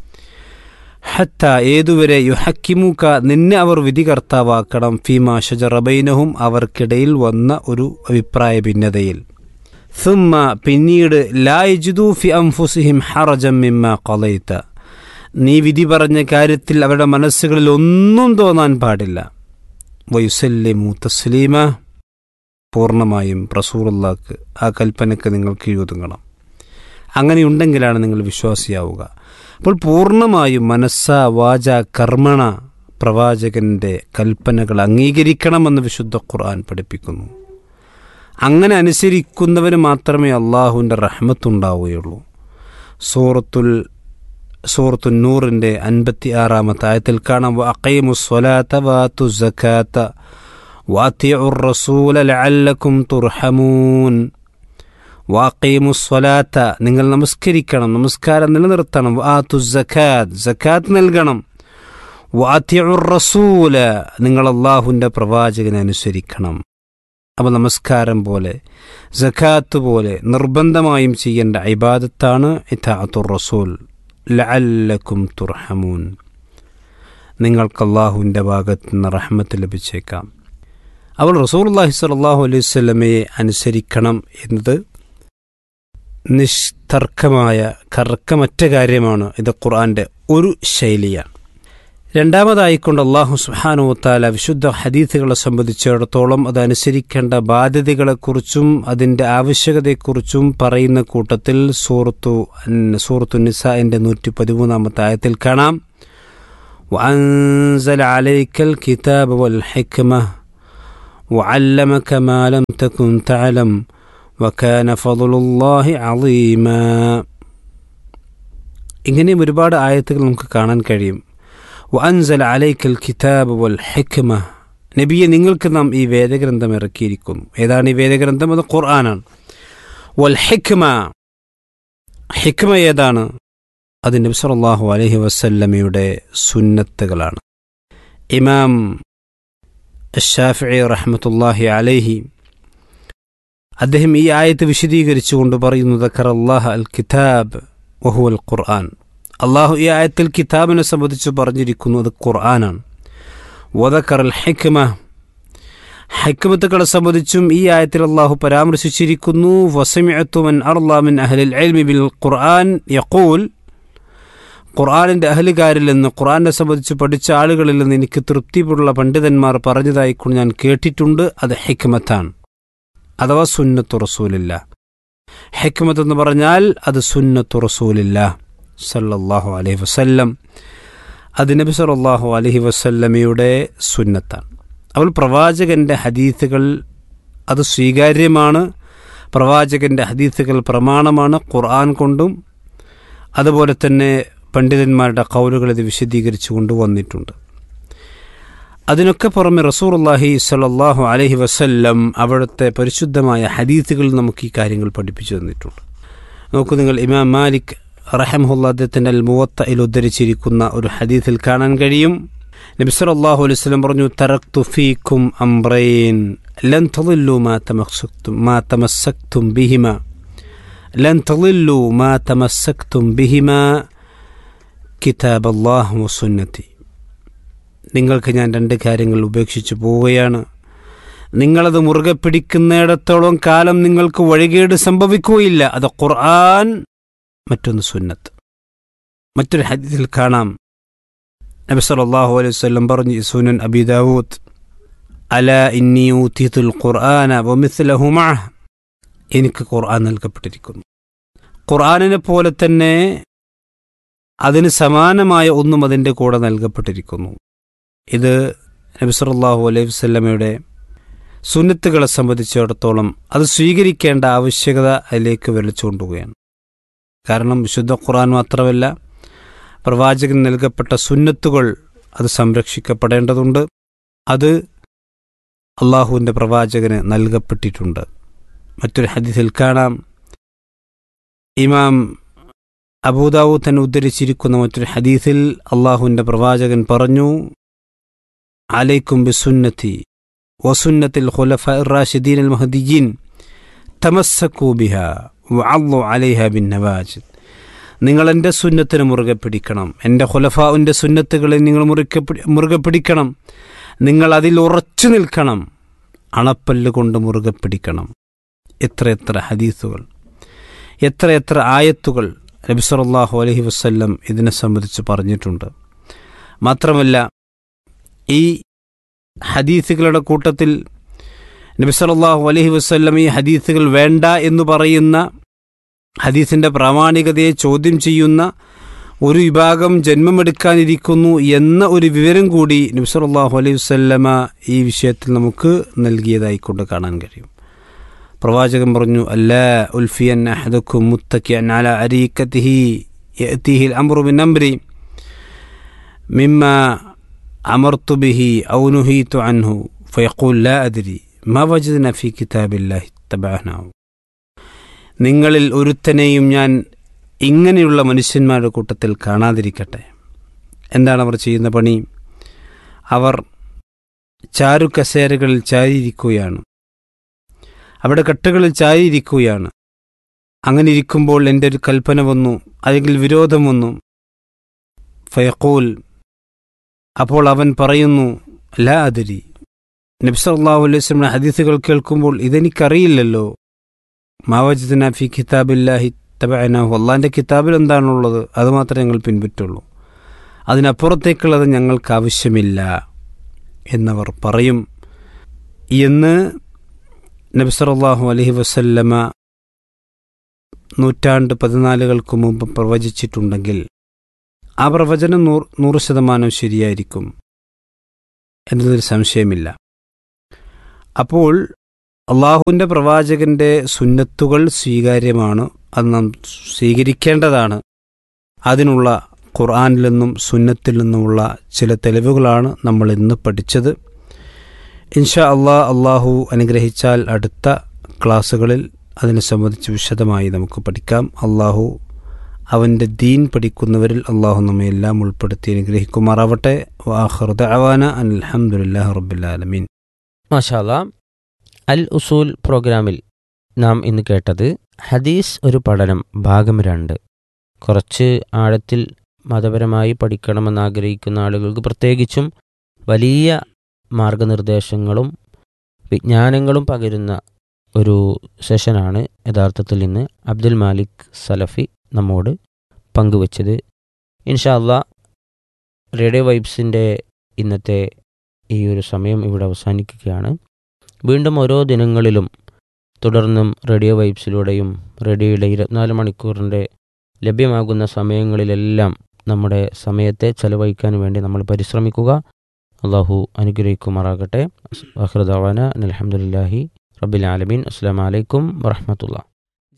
ഹത്ത, ഏതുവരെ, യുഹക്കിമുക, നിന്നെ അവർ വിധികർത്താവാക്കണം, ഫീമാ ശജറ ബൈനഹും, അവർക്കിടയിൽ വന്ന ഒരു അഭിപ്രായ ഭിന്നതയിൽ. സുമ്മ, പിന്നീട്, ലാ യജിദൂ ഫി അൻഫുസിഹിം ഹറജം മിമ്മാ ഖളൈത, നീ വിധി പറഞ്ഞ കാര്യത്തിൽ അവരുടെ മനസ്സുകളിൽ ഒന്നും തോന്നാൻ പാടില്ല. വയുസല്ലിമു തസ്ലീമ, പൂർണ്ണമായും റസൂലുള്ളാഹിക്ക്, ആ കൽപ്പനയ്ക്ക് നിങ്ങൾ കീഴൊതുങ്ങണം. അങ്ങനെയുണ്ടെങ്കിലാണ് നിങ്ങൾ വിശ്വാസിയാവുക. അപ്പോൾ പൂർണ്ണമായും മനസ്സ വാച കർമ്മണ പ്രവാചകൻ്റെ കൽപ്പനകൾ അംഗീകരിക്കണമെന്ന് വിശുദ്ധ ഖുർആൻ പഠിപ്പിക്കുന്നു. അങ്ങനെ അനുസരിക്കുന്നവന് മാത്രമേ അള്ളാഹുവിൻ്റെ റഹ്മത്തുണ്ടാവുകയുള്ളൂ. സൂറത്തുൽ സൂറത്തുൻ നൂറിൻ്റെ അൻപത്തി ആറാമത്തെ ആയത്തിൽ കാണാം, വഅഖീമുസ് സ്വലാത്ത വആതുസ് സകാത്ത വഅതിഉർ റസൂല ലഅല്ലകും തുർഹമൂൻ. വഅഖീമുസ് സ്വലാത്ത, നിങ്ങൾ നമസ്കരിക്കണം, നമസ്കാരം നിലനിർത്തണം. വആതുസ് സകാത്ത്, സകാത്ത് നൽകണം. വഅതിഉർ റസൂല, നിങ്ങൾ അള്ളാഹുവിൻ്റെ പ്രവാചകനെ അനുസരിക്കണം. അപ്പോൾ നമസ്കാരം പോലെ സകാത്ത് പോലെ നിർബന്ധമായും ചെയ്യേണ്ട ഇബാദത്താണ് ഇതാഅത്തുർ റസൂൽ. ലഅല്ലകും തുർഹമൂൻ, നിങ്ങൾക്ക് അള്ളാഹുവിൻ്റെ ഭാഗത്ത് നിന്ന് റഹ്മത്ത് ലഭിച്ചേക്കാം. അവൾ റസൂലുള്ളാഹി സ്വല്ലല്ലാഹു അലൈഹി വസല്ലമയെ അനുസരിക്കണം എന്നത് നിഷ്തർക്കമായ കർക്കമറ്റ കാര്യമാണ്. ഇത് ഖുർആൻ്റെ ഒരു ശൈലിയാണ്. രണ്ടാമതായിക്കൊണ്ട് അല്ലാഹു സുബ്ഹാനഹു വതആല വിശുദ്ധ ഹദീസുകളെ സംബന്ധിച്ചിടത്തോളം അതനുസരിക്കേണ്ട ബാധ്യതകളെക്കുറിച്ചും അതിൻ്റെ ആവശ്യകതയെക്കുറിച്ചും പറയുന്ന കൂട്ടത്തിൽ സൂറത്തു സൂറത്തു നിസാഇൻ്റെ നൂറ്റി പതിമൂന്നാമത്തെ ആയത്തിൽ കാണാം വഅൻസല അലൈക്കൽ കിതാബ വൽ ഹിക്മ വഅല്ലമക മാ ലം തകുൻ തഅലം വകാന ഫളലുല്ലാഹി അളീമാ. ഇങ്ങനെയും ഒരുപാട് ആയത്തുകൾ നമുക്ക് കാണാൻ കഴിയും. വഅൻസല അലൈക്കൽ കിതാബ വൽ ഹിക്മ, നബിയെ നിങ്ങൾക്ക് നാം ഈ വേദഗ്രന്ഥം ഇറക്കിയിരിക്കുന്നു. ഏതാണ് ഈ വേദഗ്രന്ഥം? അത് ഖുർആനാണ്. വൽ ഹിക്മ, ഹിക്മ ഏതാണ്? അത് നബി സല്ലല്ലാഹു അലൈഹി വസല്ലമയുടെ സുന്നത്തുകളാണ്. ഇമാം അശ്ശാഫിഈ റഹ്മത്തുള്ളാഹി അലൈഹി അദ്ദേഹം ഈ ആയത്ത് വിശദീകരിച്ചുകൊണ്ട് പറയുന്നു ദക്കറല്ലാഹ അൽ കിതാബ് വഹുവൽ ഖുർആൻ. അള്ളാഹു ഈ ആയത്തിൽ കിതാബിനെ സംബന്ധിച്ച് പറഞ്ഞിരിക്കുന്നു, അത് ഖുർആനാണ്. വദക്കറൽ ഹിക്മ, ഹിക്മത്തുകളെ സംബന്ധിച്ചും ഈ ആയത്തിൽ അള്ളാഹു പരാമർശിച്ചിരിക്കുന്നു. വസമിഅതു മൻ അർളാ മിൻ അഹ്ലിൽ ഇൽമി ബിൽ ഖുർആൻ യഖൂൽ, ഖുർആനിൻ്റെ അഹ്ലുകാരിൽ നിന്ന്, ഖുർആനെ സംബന്ധിച്ച് പഠിച്ച ആളുകളിൽ നിന്ന് എനിക്ക് തൃപ്തിയുള്ള പണ്ഡിതന്മാർ പറഞ്ഞതായിക്കൊണ്ട് ഞാൻ കേട്ടിട്ടുണ്ട്, അത് ഹിക്മത്താണ്, അഥവാ സുന്നത്തു റസൂലില്ല. ഹിക്മത്ത് എന്ന് പറഞ്ഞാൽ അത് സുന്നത്തു റസൂലില്ല സല്ലല്ലാഹു അലൈഹി വസല്ലം. അത് നബി സല്ലല്ലാഹു അലൈഹി വസല്ലമയുടെ സുന്നത്താണ്. അവൾ പ്രവാചകൻ്റെ ഹദീസുകൾ അത് സ്വീകാര്യമാണ്. പ്രവാചകൻ്റെ ഹദീസുകൾ പ്രമാണമാണ് ഖുർആൻ കൊണ്ടും. അതുപോലെ തന്നെ പണ്ഡിതന്മാരുടെ ഖൗലുകൾ ഇത് വിശദീകരിച്ചു കൊണ്ടുവന്നിട്ടുണ്ട്. അതിനൊക്കെ പുറമെ റസൂലുള്ളാഹി സ്വല്ലല്ലാഹു അലൈഹി വസല്ലം അവിടുത്തെ പരിശുദ്ധമായ ഹദീസുകൾ നമുക്ക് ഈ കാര്യങ്ങൾ പഠിപ്പിച്ചു തന്നിട്ടുണ്ട്. നോക്കൂ നിങ്ങൾ, ഇമാം മാലിക് റഹിമഹുല്ലാഹ് അദ്ദേഹത്തിൻ്റെ അൽ മുവത്തയിൽ ഉദ്ധരിച്ചിരിക്കുന്ന ഒരു ഹദീസിൽ കാണാൻ കഴിയും, നബി സല്ലല്ലാഹു അലൈഹി വസല്ലം പറഞ്ഞു, തറക്തു ഫീക്കും അംറൈൻ ലൻ തളില്ലു മാ തമസ്സക്തും മാ തമസ്സക്തും ബിഹിമ ലൻ തളില്ലു മാ തമസ്സക്തും ബിഹിമ കിതാബല്ലാഹി വസുന്നതി. നിങ്ങൾക്ക് ഞാൻ രണ്ട് കാര്യങ്ങൾ ഉപേക്ഷിച്ചു പോവുകയാണ്. നിങ്ങളത് മുറുകെ പിടിക്കുന്നിടത്തോളം കാലം നിങ്ങൾക്ക് വഴികേട് സംഭവിക്കുകയില്ല. അത് ഖുർആൻ, മറ്റൊന്ന് സുന്നത്ത്. മറ്റൊരു ഹദീസിൽ കാണാം, നബി സല്ലല്ലാഹു അലൈഹി വസല്ലം പറഞ്ഞു, സുനൻ അബീ ദാവൂദ്, അലാ ഇന്നി ഊതീതുൽ ഖുർആന വമിസ്ലഹു മഅഹ്, എനിക്ക് ഖുർആൻ നൽകപ്പെട്ടിരിക്കുന്നു. ഖുർആനിനെ പോലെ തന്നെ അതിന് സമാനമായ ഒന്നും അതിൻ്റെ കൂടെ നൽകപ്പെട്ടിരിക്കുന്നു. ഇത് നബി സല്ലല്ലാഹു അലൈഹി വസല്ലമയുടെ സുന്നത്തുകളെ സംബന്ധിച്ചിടത്തോളം അത് സ്വീകരിക്കേണ്ട ആവശ്യകത അതിലേക്ക് വിളിച്ചുകൊണ്ടുകയാണ്. കാരണം വിശുദ്ധ ഖുർആൻ മാത്രമല്ല, പ്രവാചകൻ നൽകപ്പെട്ട സുന്നത്തുകൾ അത് സംരക്ഷിക്കപ്പെടേണ്ടതുണ്ട്. അത് അള്ളാഹുവിൻ്റെ പ്രവാചകന് നൽകപ്പെട്ടിട്ടുണ്ട്. മറ്റൊരു ഹദീസിൽ കാണാം, ഇമാം അബൂദാവൂദ് തന്നെ ഉദ്ധരിച്ചിരിക്കുന്ന മറ്റൊരു ഹദീസിൽ അള്ളാഹുവിൻ്റെ പ്രവാചകൻ പറഞ്ഞു, അലൈക്കും ബിസുന്നതി വസുന്നത്തിൽ ഖുലഫാഇർ റാഷിദീൻ മഹ്ദിയീൻ തമസ്സകൂ ബിഹാ വഅള്ളു അലൈഹാ ബിന്നവാജിദ്. നിങ്ങൾ എൻ്റെ സുന്നത്തിനെ മുറുകെ പിടിക്കണം, എൻ്റെ ഖുലഫാഉൻ്റെ സുന്നത്തുകളെ നിങ്ങൾ മുറുകെ മുറുകെ പിടിക്കണം, നിങ്ങൾ അതിൽ ഉറച്ചു നിൽക്കണം, അണപ്പല്ല് കൊണ്ട് മുറുകെ പിടിക്കണം. എത്രയെത്ര ഹദീസുകൾ, എത്രയെത്ര ആയത്തുകൾ നബി സല്ലല്ലാഹു അലൈഹി വസല്ലം ഇതിനെ സംബന്ധിച്ച് പറഞ്ഞിട്ടുണ്ട്. മാത്രമല്ല, ഈ ഹദീസുകളുടെ കൂട്ടത്തിൽ നബി സല്ലല്ലാഹു അലൈഹി വസല്ലം ഈ ഹദീസുകൾ വേണ്ട എന്ന് പറയുന്ന, ഹദീസിൻ്റെ പ്രാമാണികതയെ ചോദ്യം ചെയ്യുന്ന ഒരു വിഭാഗം ജന്മമെടുക്കാനിരിക്കുന്നു എന്ന ഒരു വിവരം കൂടി നബി സല്ലല്ലാഹു അലൈഹി വസല്ലമ ഈ വിഷയത്തിൽ നമുക്ക് നൽകിയതായിക്കൊണ്ട് കാണാൻ കഴിയും. പ്രവാചകൻ പറഞ്ഞു, അല്ലാ ഉൽഫിയൻ അഹദുക്കും മുത്തക്കിയൻ അലാ അരീക്കതിഹി യഅതീഹിൽ അംറു മിൻ അംരി മിമ്മ അമർതു ബിഹി ഔ നുഹീതു അൻഹു ഫയഖൂൽ ലാ അദ്രി മാ വജദ്നാ ഫീ കിതാബില്ലാഹി തബഅനാഹു. നിങ്ങളിൽ ഒരുത്തനെയും ഞാൻ ഇങ്ങനെയുള്ള മനുഷ്യന്മാരുടെ കൂട്ടത്തിൽ കാണാതിരിക്കട്ടെ. എന്താണ് അവർ ചെയ്യുന്ന പണി? അവർ ചാരുകസേരകളിൽ ചാരിയിരിക്കുകയാണ്, അവിടെ കട്ടുകളിൽ ചാരിയിരിക്കുകയാണ്. അങ്ങനെ ഇരിക്കുമ്പോൾ എൻ്റെ ഒരു കൽപ്പന വന്നു, അല്ലെങ്കിൽ വിരോധം വന്നു. ഫയഖൂൽ, അപ്പോൾ അവൻ പറയുന്നു, ലാ അദ്രി. നബി സല്ലല്ലാഹു അലൈഹി വസല്ലം ഹദീസുകൾ കേൾക്കുമ്പോൾ ഇതെനിക്കറിയില്ലല്ലോ. മാ വജദ്നാ ഫീ കിതാബില്ലാഹി തബഅനാഹു, അല്ലാഹുവിൻ്റെ കിതാബിൽ എന്താണുള്ളത് അത് മാത്രമേ ഞങ്ങൾ പിൻപറ്റുള്ളൂ. അതിനപ്പുറത്തേക്കുള്ളത് ഞങ്ങൾക്ക് ആവശ്യമില്ല എന്നവർ പറയും എന്ന് നബി സല്ലല്ലാഹു അലൈഹി വസല്ലമ നൂറ്റാണ്ട് പതിനാലുകൾക്ക് മുമ്പ് പ്രവചിച്ചിട്ടുണ്ടെങ്കിൽ ആ പ്രവചനം നൂറ് നൂറ് ശതമാനം ശരിയായിരിക്കും എന്നതിൽ സംശയമില്ല. അപ്പോൾ അള്ളാഹുവിൻ്റെ പ്രവാചകൻ്റെ സുന്നത്തുകൾ സ്വീകാര്യമാണ്, അത് നാം സ്വീകരിക്കേണ്ടതാണ്. അതിനുള്ള ഖുർആനിൽ നിന്നും സുന്നത്തിൽ നിന്നുമുള്ള ചില തെളിവുകളാണ് നമ്മൾ ഇന്ന് പഠിച്ചത്. ഇൻഷാ അള്ളാഹ് അള്ളാഹു അനുഗ്രഹിച്ചാൽ അടുത്ത ക്ലാസ്സുകളിൽ അതിനെ സംബന്ധിച്ച് വിശദമായി നമുക്ക് പഠിക്കാം. അള്ളാഹു അവൻ്റെ ദീൻ പഠിക്കുന്നവരിൽ അള്ളാഹു നമ്മെ എല്ലാം ഉൾപ്പെടുത്തി അനുഗ്രഹിക്കുമാറാവട്ടെ. വആഖിറു ദഅവാന അനിൽ ഹംദുലില്ലാഹി റബ്ബിൽ ആലമീൻ.
മാഷാ അല്ലാഹ്. അൽ ഉസൂൽ പ്രോഗ്രാമിൽ നാം ഇന്ന് കേട്ടത് ഹദീസ് ഒരു പഠനം ഭാഗം രണ്ട്. കുറച്ച് ആഴത്തിൽ മതപരമായി പഠിക്കണമെന്ന് ആഗ്രഹിക്കുന്ന ആളുകൾക്ക് പ്രത്യേകിച്ചും വലിയ മാർഗനിർദ്ദേശങ്ങളും വിജ്ഞാനങ്ങളും പകരുന്ന ഒരു സെഷനാണ് യഥാർത്ഥത്തിൽ ഇന്ന് അബ്ദുൽ മാലിക് സലഫി നമ്മോട് പങ്കുവച്ചത്. ഇൻഷാ അല്ലാഹ് റേഡിയോ വൈബ്സിൻ്റെ ഇന്നത്തെ ഈ ഒരു സമയം ഇവിടെ അവസാനിക്കുകയാണ്. വീണ്ടും ഓരോ ദിനങ്ങളിലും തുടർന്നും റേഡിയോ വൈബ്സിലൂടെയും റേഡിയോയുടെ ഇരുപത്തിനാല് മണിക്കൂറിൻ്റെ ലഭ്യമാകുന്ന സമയങ്ങളിലെല്ലാം നമ്മുടെ സമയത്തെ ചെലവഴിക്കാൻ വേണ്ടി നമ്മൾ പരിശ്രമിക്കുക. അള്ളാഹു അനുഗ്രഹിക്കുമാറാകട്ടെ. ആഖിറു ദഅവാന അനിൽ ഹംദുലില്ലാഹി റബ്ബിൽ ആലമീൻ. അസ്സലാമു അലൈക്കും വറഹ്മത്തുള്ളാഹി.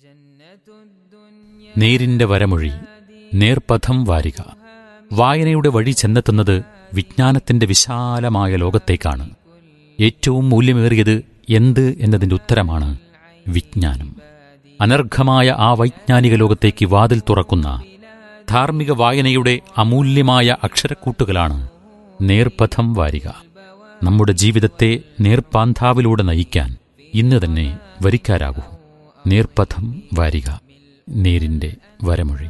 നേരിന്റെ വരമൊഴി, നേർപഥം വാരിക. വായനയുടെ വഴി ചെന്നെത്തുന്നത് വിജ്ഞാനത്തിന്റെ വിശാലമായ ലോകത്തേക്കാണ്. ഏറ്റവും മൂല്യമേറിയത് എന്ത് എന്നതിന്റെ ഉത്തരമാണ് വിജ്ഞാനം. അനർഘമായ ആ വൈജ്ഞാനിക ലോകത്തേക്ക് വാതിൽ തുറക്കുന്ന ധാർമ്മിക വായനയുടെ അമൂല്യമായ അക്ഷരക്കൂട്ടുകളാണ് നേർപഥം വാരിക. നമ്മുടെ ജീവിതത്തെ നേർപ്പാന്താവിലൂടെ നയിക്കാൻ ഇന്ന് തന്നെ വരിക്കാരാകൂ. നേർപഥം വാരിക, നേരിന്റെ വരമൊഴി.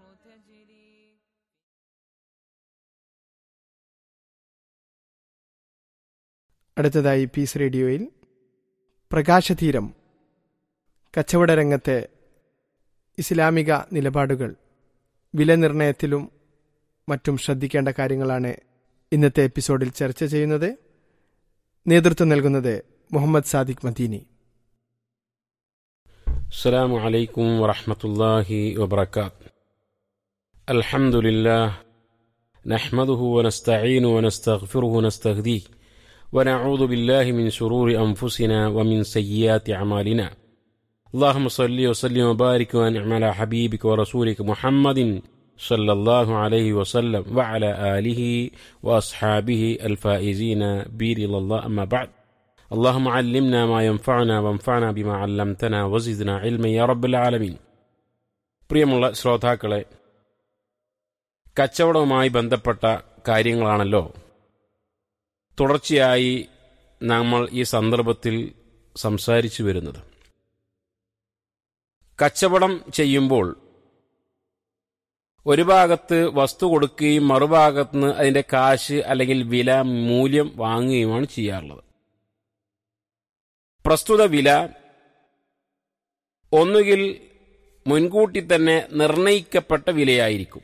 അടുത്തതായി പീസ് റേഡിയോയിൽ പ്രകാശതീരം, കച്ചവട രംഗത്തെ ഇസ്ലാമിക നിലപാടുകൾ, വില നിർണയത്തിലും മറ്റും ശ്രദ്ധിക്കേണ്ട കാര്യങ്ങളാണ് ഇന്നത്തെ എപ്പിസോഡിൽ ചർച്ച ചെയ്യുന്നത്. നേതൃത്വം നൽകുന്നത് മുഹമ്മദ് സാദിഖ് മദീനി.
അസ്സലാമു അലൈക്കും വറഹ്മത്തുള്ളാഹി വബറകാതുഹു. അൽഹംദുലില്ലാഹ് നഹ്മദുഹു വനസ്തഈനു വനസ്തഗ്ഫിറുഹു വനസ്തഹ്ദീഹി വനഊദു ബില്ലാഹി മിൻ ശുറൂരി അൻഫുസിനാ വമിൻ സയ്യിആതി അമാലിനാ. അല്ലാഹുമ്മ സ്വല്ലി വസല്ലിം വബാരിക് വഅൻഇം അലാ ഹബീബിക വറസൂലിക മുഹമ്മദിൻ സല്ലല്ലാഹു അലൈഹി വസല്ലം വഅലാ ആലിഹി വഅസ്ഹാബിഹി അൽഫായിസീന ബിറിളല്ലാഹി. അമ്മാ ബഅദ്. اللهم علمنا ما ينفعنا وانفعنا بما علمتنا وزدنا علما يا رب العالمين. പ്രിയമുള്ള ശ്രോതാക്കളെ, കച്ചവടവുമായി ബന്ധപ്പെട്ട കാര്യങ്ങളാണല്ലോ തുടർച്ചയായി നമ്മൾ ഈ സന്ദർഭത്തിൽ സംസാരിച്ചു വരുന്നത്. കച്ചവടം ചെയ്യുമ്പോൾ ഒരു ഭാഗത്ത് വസ്തു കൊടുക്കുകയും മറുഭാഗത്ത് നിന്ന് അതിൻ്റെ കാശ് അല്ലെങ്കിൽ വില മൂല്യം വാങ്ങുകയുമാണ് ചെയ്യാറുള്ളത്. പ്രസ്തുത വില ഒന്നുകിൽ മുൻകൂട്ടി തന്നെ നിർണയിക്കപ്പെട്ട വിലയായിരിക്കും,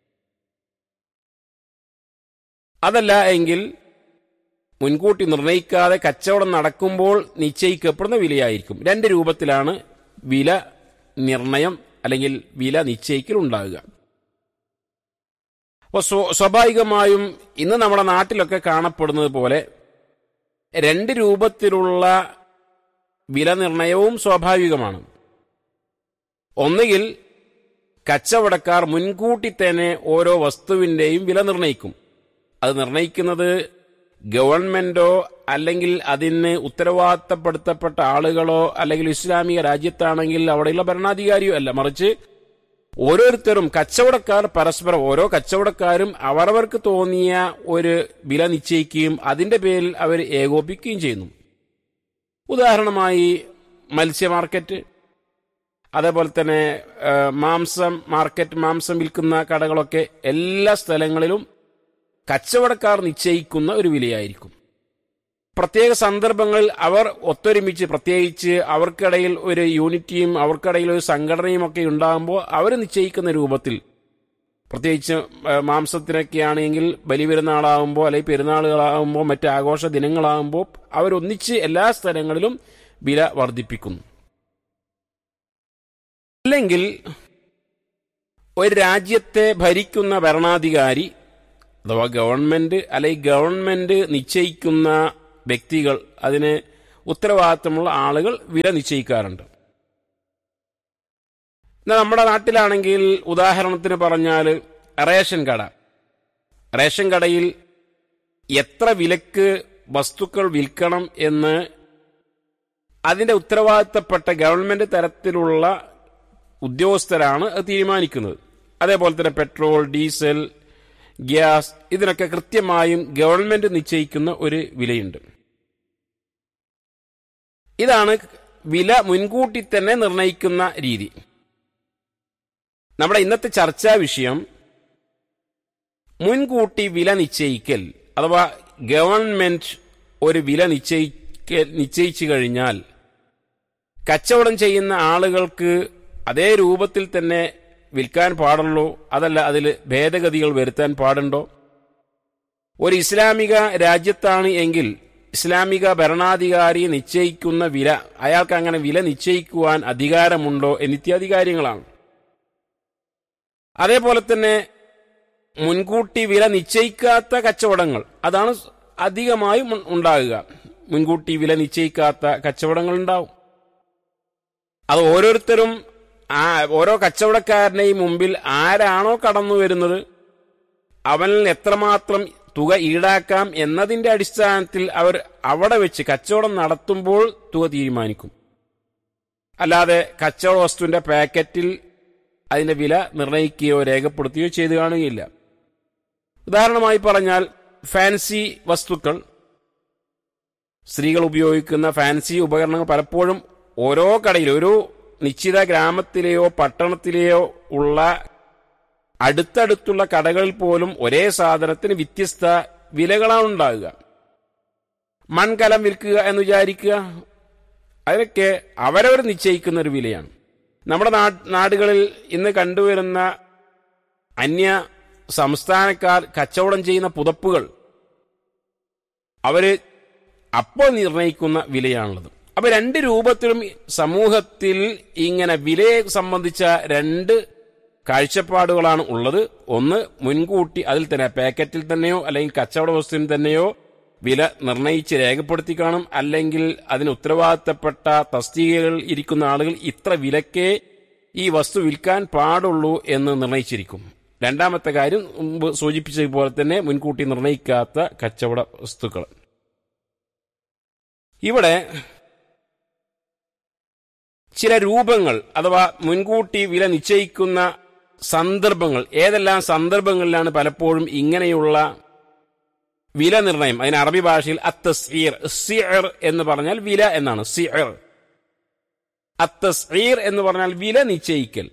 അതല്ല എങ്കിൽ മുൻകൂട്ടി നിർണയിക്കാതെ കച്ചവടം നടക്കുമ്പോൾ നിശ്ചയിക്കപ്പെടുന്ന വിലയായിരിക്കും. രണ്ട് രൂപത്തിലാണ് വില നിർണയം അല്ലെങ്കിൽ വില നിശ്ചയിക്കൽ ഉണ്ടാകുക. അപ്പോൾ സ്വാഭാവികമായും ഇന്ന് നമ്മുടെ നാട്ടിലൊക്കെ കാണപ്പെടുന്നത് പോലെ രണ്ട് രൂപത്തിലുള്ള വില നിർണയവും സ്വാഭാവികമാണ്. ഒന്നുകിൽ കച്ചവടക്കാർ മുൻകൂട്ടി തന്നെ ഓരോ വസ്തുവിൻ്റെയും വില നിർണയിക്കും. അത് നിർണയിക്കുന്നത് ഗവൺമെന്റോ അല്ലെങ്കിൽ അതിന് ഉത്തരവാദിത്തപ്പെടുത്തപ്പെട്ട ആളുകളോ അല്ലെങ്കിൽ ഇസ്ലാമിക രാജ്യത്താണെങ്കിൽ അവിടെയുള്ള ഭരണാധികാരിയോ അല്ല, മറിച്ച് ഓരോരുത്തരും കച്ചവടക്കാർ പരസ്പരം ഓരോ കച്ചവടക്കാരും അവരവർക്ക് തോന്നിയ ഒരു വില നിശ്ചയിക്കുകയും അതിന്റെ പേരിൽ അവർ ഏകോപിക്കുകയും ചെയ്യുന്നു. ഉദാഹരണമായി മത്സ്യ മാർക്കറ്റ്, അതേപോലെ തന്നെ മാംസം മാർക്കറ്റ്, മാംസം വിൽക്കുന്ന കടകളൊക്കെ എല്ലാ സ്ഥലങ്ങളിലും കച്ചവടക്കാർ നിശ്ചയിക്കുന്ന ഒരു വിലയായിരിക്കും. പ്രത്യേക സന്ദർഭങ്ങളിൽ അവർ ഒത്തൊരുമിച്ച്, പ്രത്യേകിച്ച് അവർക്കിടയിൽ ഒരു യൂണിറ്റിയും അവർക്കിടയിൽ ഒരു സംഘടനയും ഒക്കെ ഉണ്ടാകുമ്പോൾ അവർ നിശ്ചയിക്കുന്ന രൂപത്തിൽ പ്രത്യേകിച്ച് മാംസത്തിനൊക്കെയാണെങ്കിൽ ബലി പെരുന്നാളാകുമ്പോൾ അല്ലെങ്കിൽ പെരുന്നാളുകളാകുമ്പോൾ മറ്റ് ആഘോഷ ദിനങ്ങളാകുമ്പോൾ അവരൊന്നിച്ച് എല്ലാ സ്ഥലങ്ങളിലും വില വർദ്ധിപ്പിക്കുന്നു. അല്ലെങ്കിൽ ഒരു രാജ്യത്തെ ഭരിക്കുന്ന ഭരണാധികാരി അഥവാ ഗവൺമെന്റ് അല്ലെങ്കിൽ ഗവൺമെന്റ് നിശ്ചയിക്കുന്ന വ്യക്തികൾ, അതിന് ഉത്തരവാദിത്തമുള്ള ആളുകൾ വില നിശ്ചയിക്കാറുണ്ട്. എന്നാൽ നമ്മുടെ നാട്ടിലാണെങ്കിൽ ഉദാഹരണത്തിന് പറഞ്ഞാൽ റേഷൻ കട റേഷൻ കടയിൽ എത്ര വിലക്ക് വസ്തുക്കൾ വിൽക്കണം എന്ന് അതിന്റെ ഉത്തരവാദിത്തപ്പെട്ട ഗവൺമെന്റ് തരത്തിലുള്ള ഉദ്യോഗസ്ഥരാണ് അത് തീരുമാനിക്കുന്നത്. അതേപോലെ തന്നെ പെട്രോൾ, ഡീസൽ, ഗ്യാസ്, ഇതിനൊക്കെ കൃത്യമായും ഗവൺമെന്റ് നിശ്ചയിക്കുന്ന ഒരു വിലയുണ്ട്. ഇതാണ് വില മുൻകൂട്ടി തന്നെ നിർണയിക്കുന്ന രീതി. നമ്മുടെ ഇന്നത്തെ ചർച്ചാ വിഷയം മുൻകൂട്ടി വില നിശ്ചയിക്കൽ അഥവാ ഗവൺമെന്റ് ഒരു വില നിശ്ചയിക്കൽ നിശ്ചയിച്ചു കഴിഞ്ഞാൽ കച്ചവടം ചെയ്യുന്ന ആളുകൾക്ക് അതേ രൂപത്തിൽ തന്നെ വിൽക്കാൻ പാടുള്ളൂ, അതല്ല അതിൽ ഭേദഗതികൾ വരുത്താൻ പാടുണ്ടോ? ഒരു ഇസ്ലാമിക രാജ്യത്താണ് എങ്കിൽ ഇസ്ലാമിക ഭരണാധികാരി നിശ്ചയിക്കുന്ന വില, അയാൾക്ക് അങ്ങനെ വില നിശ്ചയിക്കുവാൻ അധികാരമുണ്ടോ എന്നിത്യാദി കാര്യങ്ങളാണ്. അതേപോലെ തന്നെ മുൻകൂട്ടി വില നിശ്ചയിക്കാത്ത കച്ചവടങ്ങൾ, അതാണ് അധികമായും ഉണ്ടാകുക. മുൻകൂട്ടി വില നിശ്ചയിക്കാത്ത കച്ചവടങ്ങൾ ഉണ്ടാവും. അത് ഓരോരുത്തരും ആ ഓരോ കച്ചവടക്കാരനെയും മുമ്പിൽ ആരാണോ കടന്നു വരുന്നത് അവനിൽ എത്രമാത്രം തുക ഈടാക്കാം എന്നതിന്റെ അടിസ്ഥാനത്തിൽ അവർ അവിടെ വെച്ച് കച്ചവടം നടത്തുമ്പോൾ തുക തീരുമാനിക്കും. അല്ലാതെ കച്ചവട വസ്തുവിന്റെ പാക്കറ്റിൽ അതിന്റെ വില നിർണയിക്കുകയോ രേഖപ്പെടുത്തുകയോ ചെയ്തു കാണുകയില്ല. ഉദാഹരണമായി പറഞ്ഞാൽ ഫാൻസി വസ്തുക്കൾ, സ്ത്രീകൾ ഉപയോഗിക്കുന്ന ഫാൻസി ഉപകരണങ്ങൾ പലപ്പോഴും ഓരോ കടയിൽ, ഒരു നിശ്ചിത ഗ്രാമത്തിലെയോ പട്ടണത്തിലെയോ ഉള്ള അടുത്തടുത്തുള്ള കടകളിൽ പോലും ഒരേ സാധനത്തിന് വ്യത്യസ്ത വിലകളാണ് ഉണ്ടാകുക. മൺകലം വിൽക്കുക എന്ന് വിചാരിക്കുക, അതിനൊക്കെ അവരവർ നിശ്ചയിക്കുന്ന ഒരു വിലയാണ്. നമ്മുടെ നാടുകളിൽ ഇന്ന് കണ്ടുവരുന്ന അന്യ സംസ്ഥാനക്കാർ കച്ചവടം ചെയ്യുന്ന പുതപ്പുകൾ അവര് അപ്പോൾ നിർണയിക്കുന്ന വിലയാണുള്ളത്. അപ്പൊ രണ്ട് രൂപത്തിലും സമൂഹത്തിൽ ഇങ്ങനെ വിലയെ സംബന്ധിച്ച രണ്ട് കാഴ്ചപ്പാടുകളാണ് ഉള്ളത്. ഒന്ന്, മുൻകൂട്ടി അതിൽ തന്നെ പാക്കറ്റിൽ തന്നെയോ അല്ലെങ്കിൽ കച്ചവട വസ്തുവിന് തന്നെയോ വില നിർണയിച്ച് രേഖപ്പെടുത്തി കാണും, അല്ലെങ്കിൽ അതിന് ഉത്തരവാദിത്തപ്പെട്ട തസ്തികകളിൽ ഇരിക്കുന്ന ആളുകൾ ഇത്ര വിലക്കേ ഈ വസ്തു വിൽക്കാൻ പാടുള്ളൂ എന്ന് നിർണയിച്ചിരിക്കും. രണ്ടാമത്തെ കാര്യം മുമ്പ് സൂചിപ്പിച്ചതുപോലെ തന്നെ മുൻകൂട്ടി നിർണയിക്കാത്ത കച്ചവട വസ്തുക്കൾ. ഇവിടെ ചില രൂപങ്ങൾ അഥവാ മുൻകൂട്ടി വില നിശ്ചയിക്കുന്ന സന്ദർഭങ്ങൾ, ഏതെല്ലാം സന്ദർഭങ്ങളിലാണ് പലപ്പോഴും ഇങ്ങനെയുള്ള വില നിർണയം, അതിന് അറബി ഭാഷയിൽ അത്തസ്ഈർ, സിഅർ എന്ന് പറഞ്ഞാൽ വില എന്നാണ്. സിഅർ, അത്തസ്ഈർ എന്ന് പറഞ്ഞാൽ വില നിശ്ചയിക്കൽ.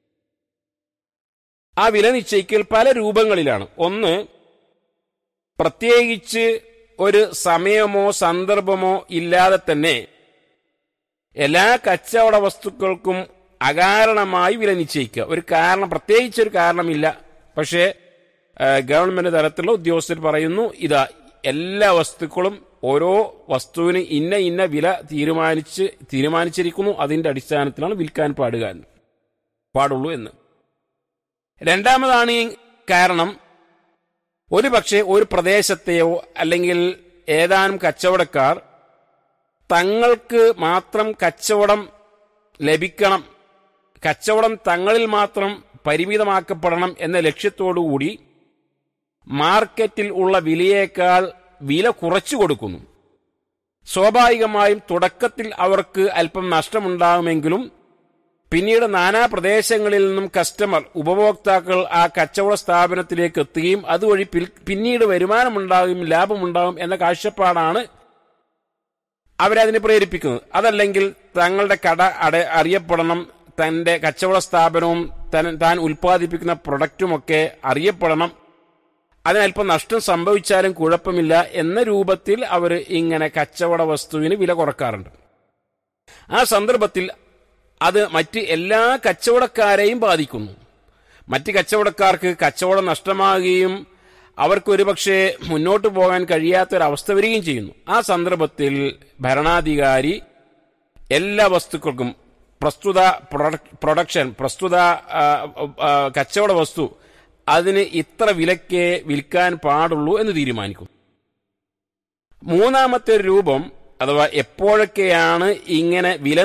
ആ വില നിശ്ചയിക്കൽ പല രൂപങ്ങളിലാണ്. ഒന്ന്, പ്രത്യേകിച്ച് ഒരു സമയമോ സന്ദർഭമോ ഇല്ലാതെ തന്നെ എല്ലാ കച്ചവട വസ്തുക്കൾക്കും അകാരണമായി വില നിശ്ചയിക്കുക. ഒരു കാരണം, പ്രത്യേകിച്ചൊരു കാരണമില്ല, പക്ഷേ ഗവൺമെന്റ് തലത്തിലുള്ള ഉദ്യോഗസ്ഥർ പറയുന്നു ഇതാ എല്ലാ വസ്തുക്കളും ഓരോ വസ്തുവിന് ഇന്ന ഇന്ന വില തീരുമാനിച്ച് തീരുമാനിച്ചിരിക്കുന്നു, അതിന്റെ അടിസ്ഥാനത്തിലാണ് വിൽക്കാൻ പാടുക എന്ന് പാടുള്ളൂ എന്ന്. രണ്ടാമതാണ് ഈ കാരണം, ഒരു പക്ഷേ ഒരു പ്രദേശത്തെയോ അല്ലെങ്കിൽ ഏതാനും കച്ചവടക്കാർ തങ്ങൾക്ക് മാത്രം കച്ചവടം ലഭിക്കണം, കച്ചവടം തങ്ങളിൽ മാത്രം പരിമിതമാക്കപ്പെടണം എന്ന ലക്ഷ്യത്തോടുകൂടി മാർക്കറ്റിൽ ഉള്ള വിലയേക്കാൾ വില കുറച്ചു കൊടുക്കുന്നു. സ്വാഭാവികമായും തുടക്കത്തിൽ അവർക്ക് അല്പം നഷ്ടമുണ്ടാകുമെങ്കിലും പിന്നീട് നാനാ പ്രദേശങ്ങളിൽ നിന്നും കസ്റ്റമർ, ഉപഭോക്താക്കൾ ആ കച്ചവട സ്ഥാപനത്തിലേക്ക് എത്തുകയും അതുവഴി പിന്നീട് വരുമാനമുണ്ടാകും, ലാഭമുണ്ടാകും എന്ന കാഴ്ചപ്പാടാണ് അവരതിനെ പ്രേരിപ്പിക്കുന്നത്. അതല്ലെങ്കിൽ തങ്ങളുടെ കട അട അറിയപ്പെടണം, തന്റെ കച്ചവട സ്ഥാപനവും താൻ ഉൽപ്പാദിപ്പിക്കുന്ന പ്രൊഡക്റ്റുമൊക്കെ അറിയപ്പെടണം, അതിനല്പം നഷ്ടം സംഭവിച്ചാലും കുഴപ്പമില്ല എന്ന രൂപത്തിൽ അവർ ഇങ്ങനെ കച്ചവട വസ്തുവിന് വില കുറക്കാറുണ്ട്. ആ സന്ദർഭത്തിൽ അത് മറ്റ് എല്ലാ കച്ചവടക്കാരെയും ബാധിക്കുന്നു. മറ്റ് കച്ചവടക്കാർക്ക് കച്ചവടം നഷ്ടമാകുകയും അവർക്കൊരു പക്ഷേ മുന്നോട്ട് പോകാൻ കഴിയാത്തൊരവസ്ഥ വരികയും ചെയ്യുന്നു. ആ സന്ദർഭത്തിൽ ഭരണാധികാരി എല്ലാ വസ്തുക്കൾക്കും പ്രസ്തുത പ്രൊഡക്ഷൻ പ്രസ്തുത കച്ചവട വസ്തു അതിന് ഇത്ര വിലക്കേ വിൽക്കാൻ പാടുള്ളൂ എന്ന് തീരുമാനിക്കും. മൂന്നാമത്തെ രൂപം അഥവാ എപ്പോഴൊക്കെയാണ് ഇങ്ങനെ വില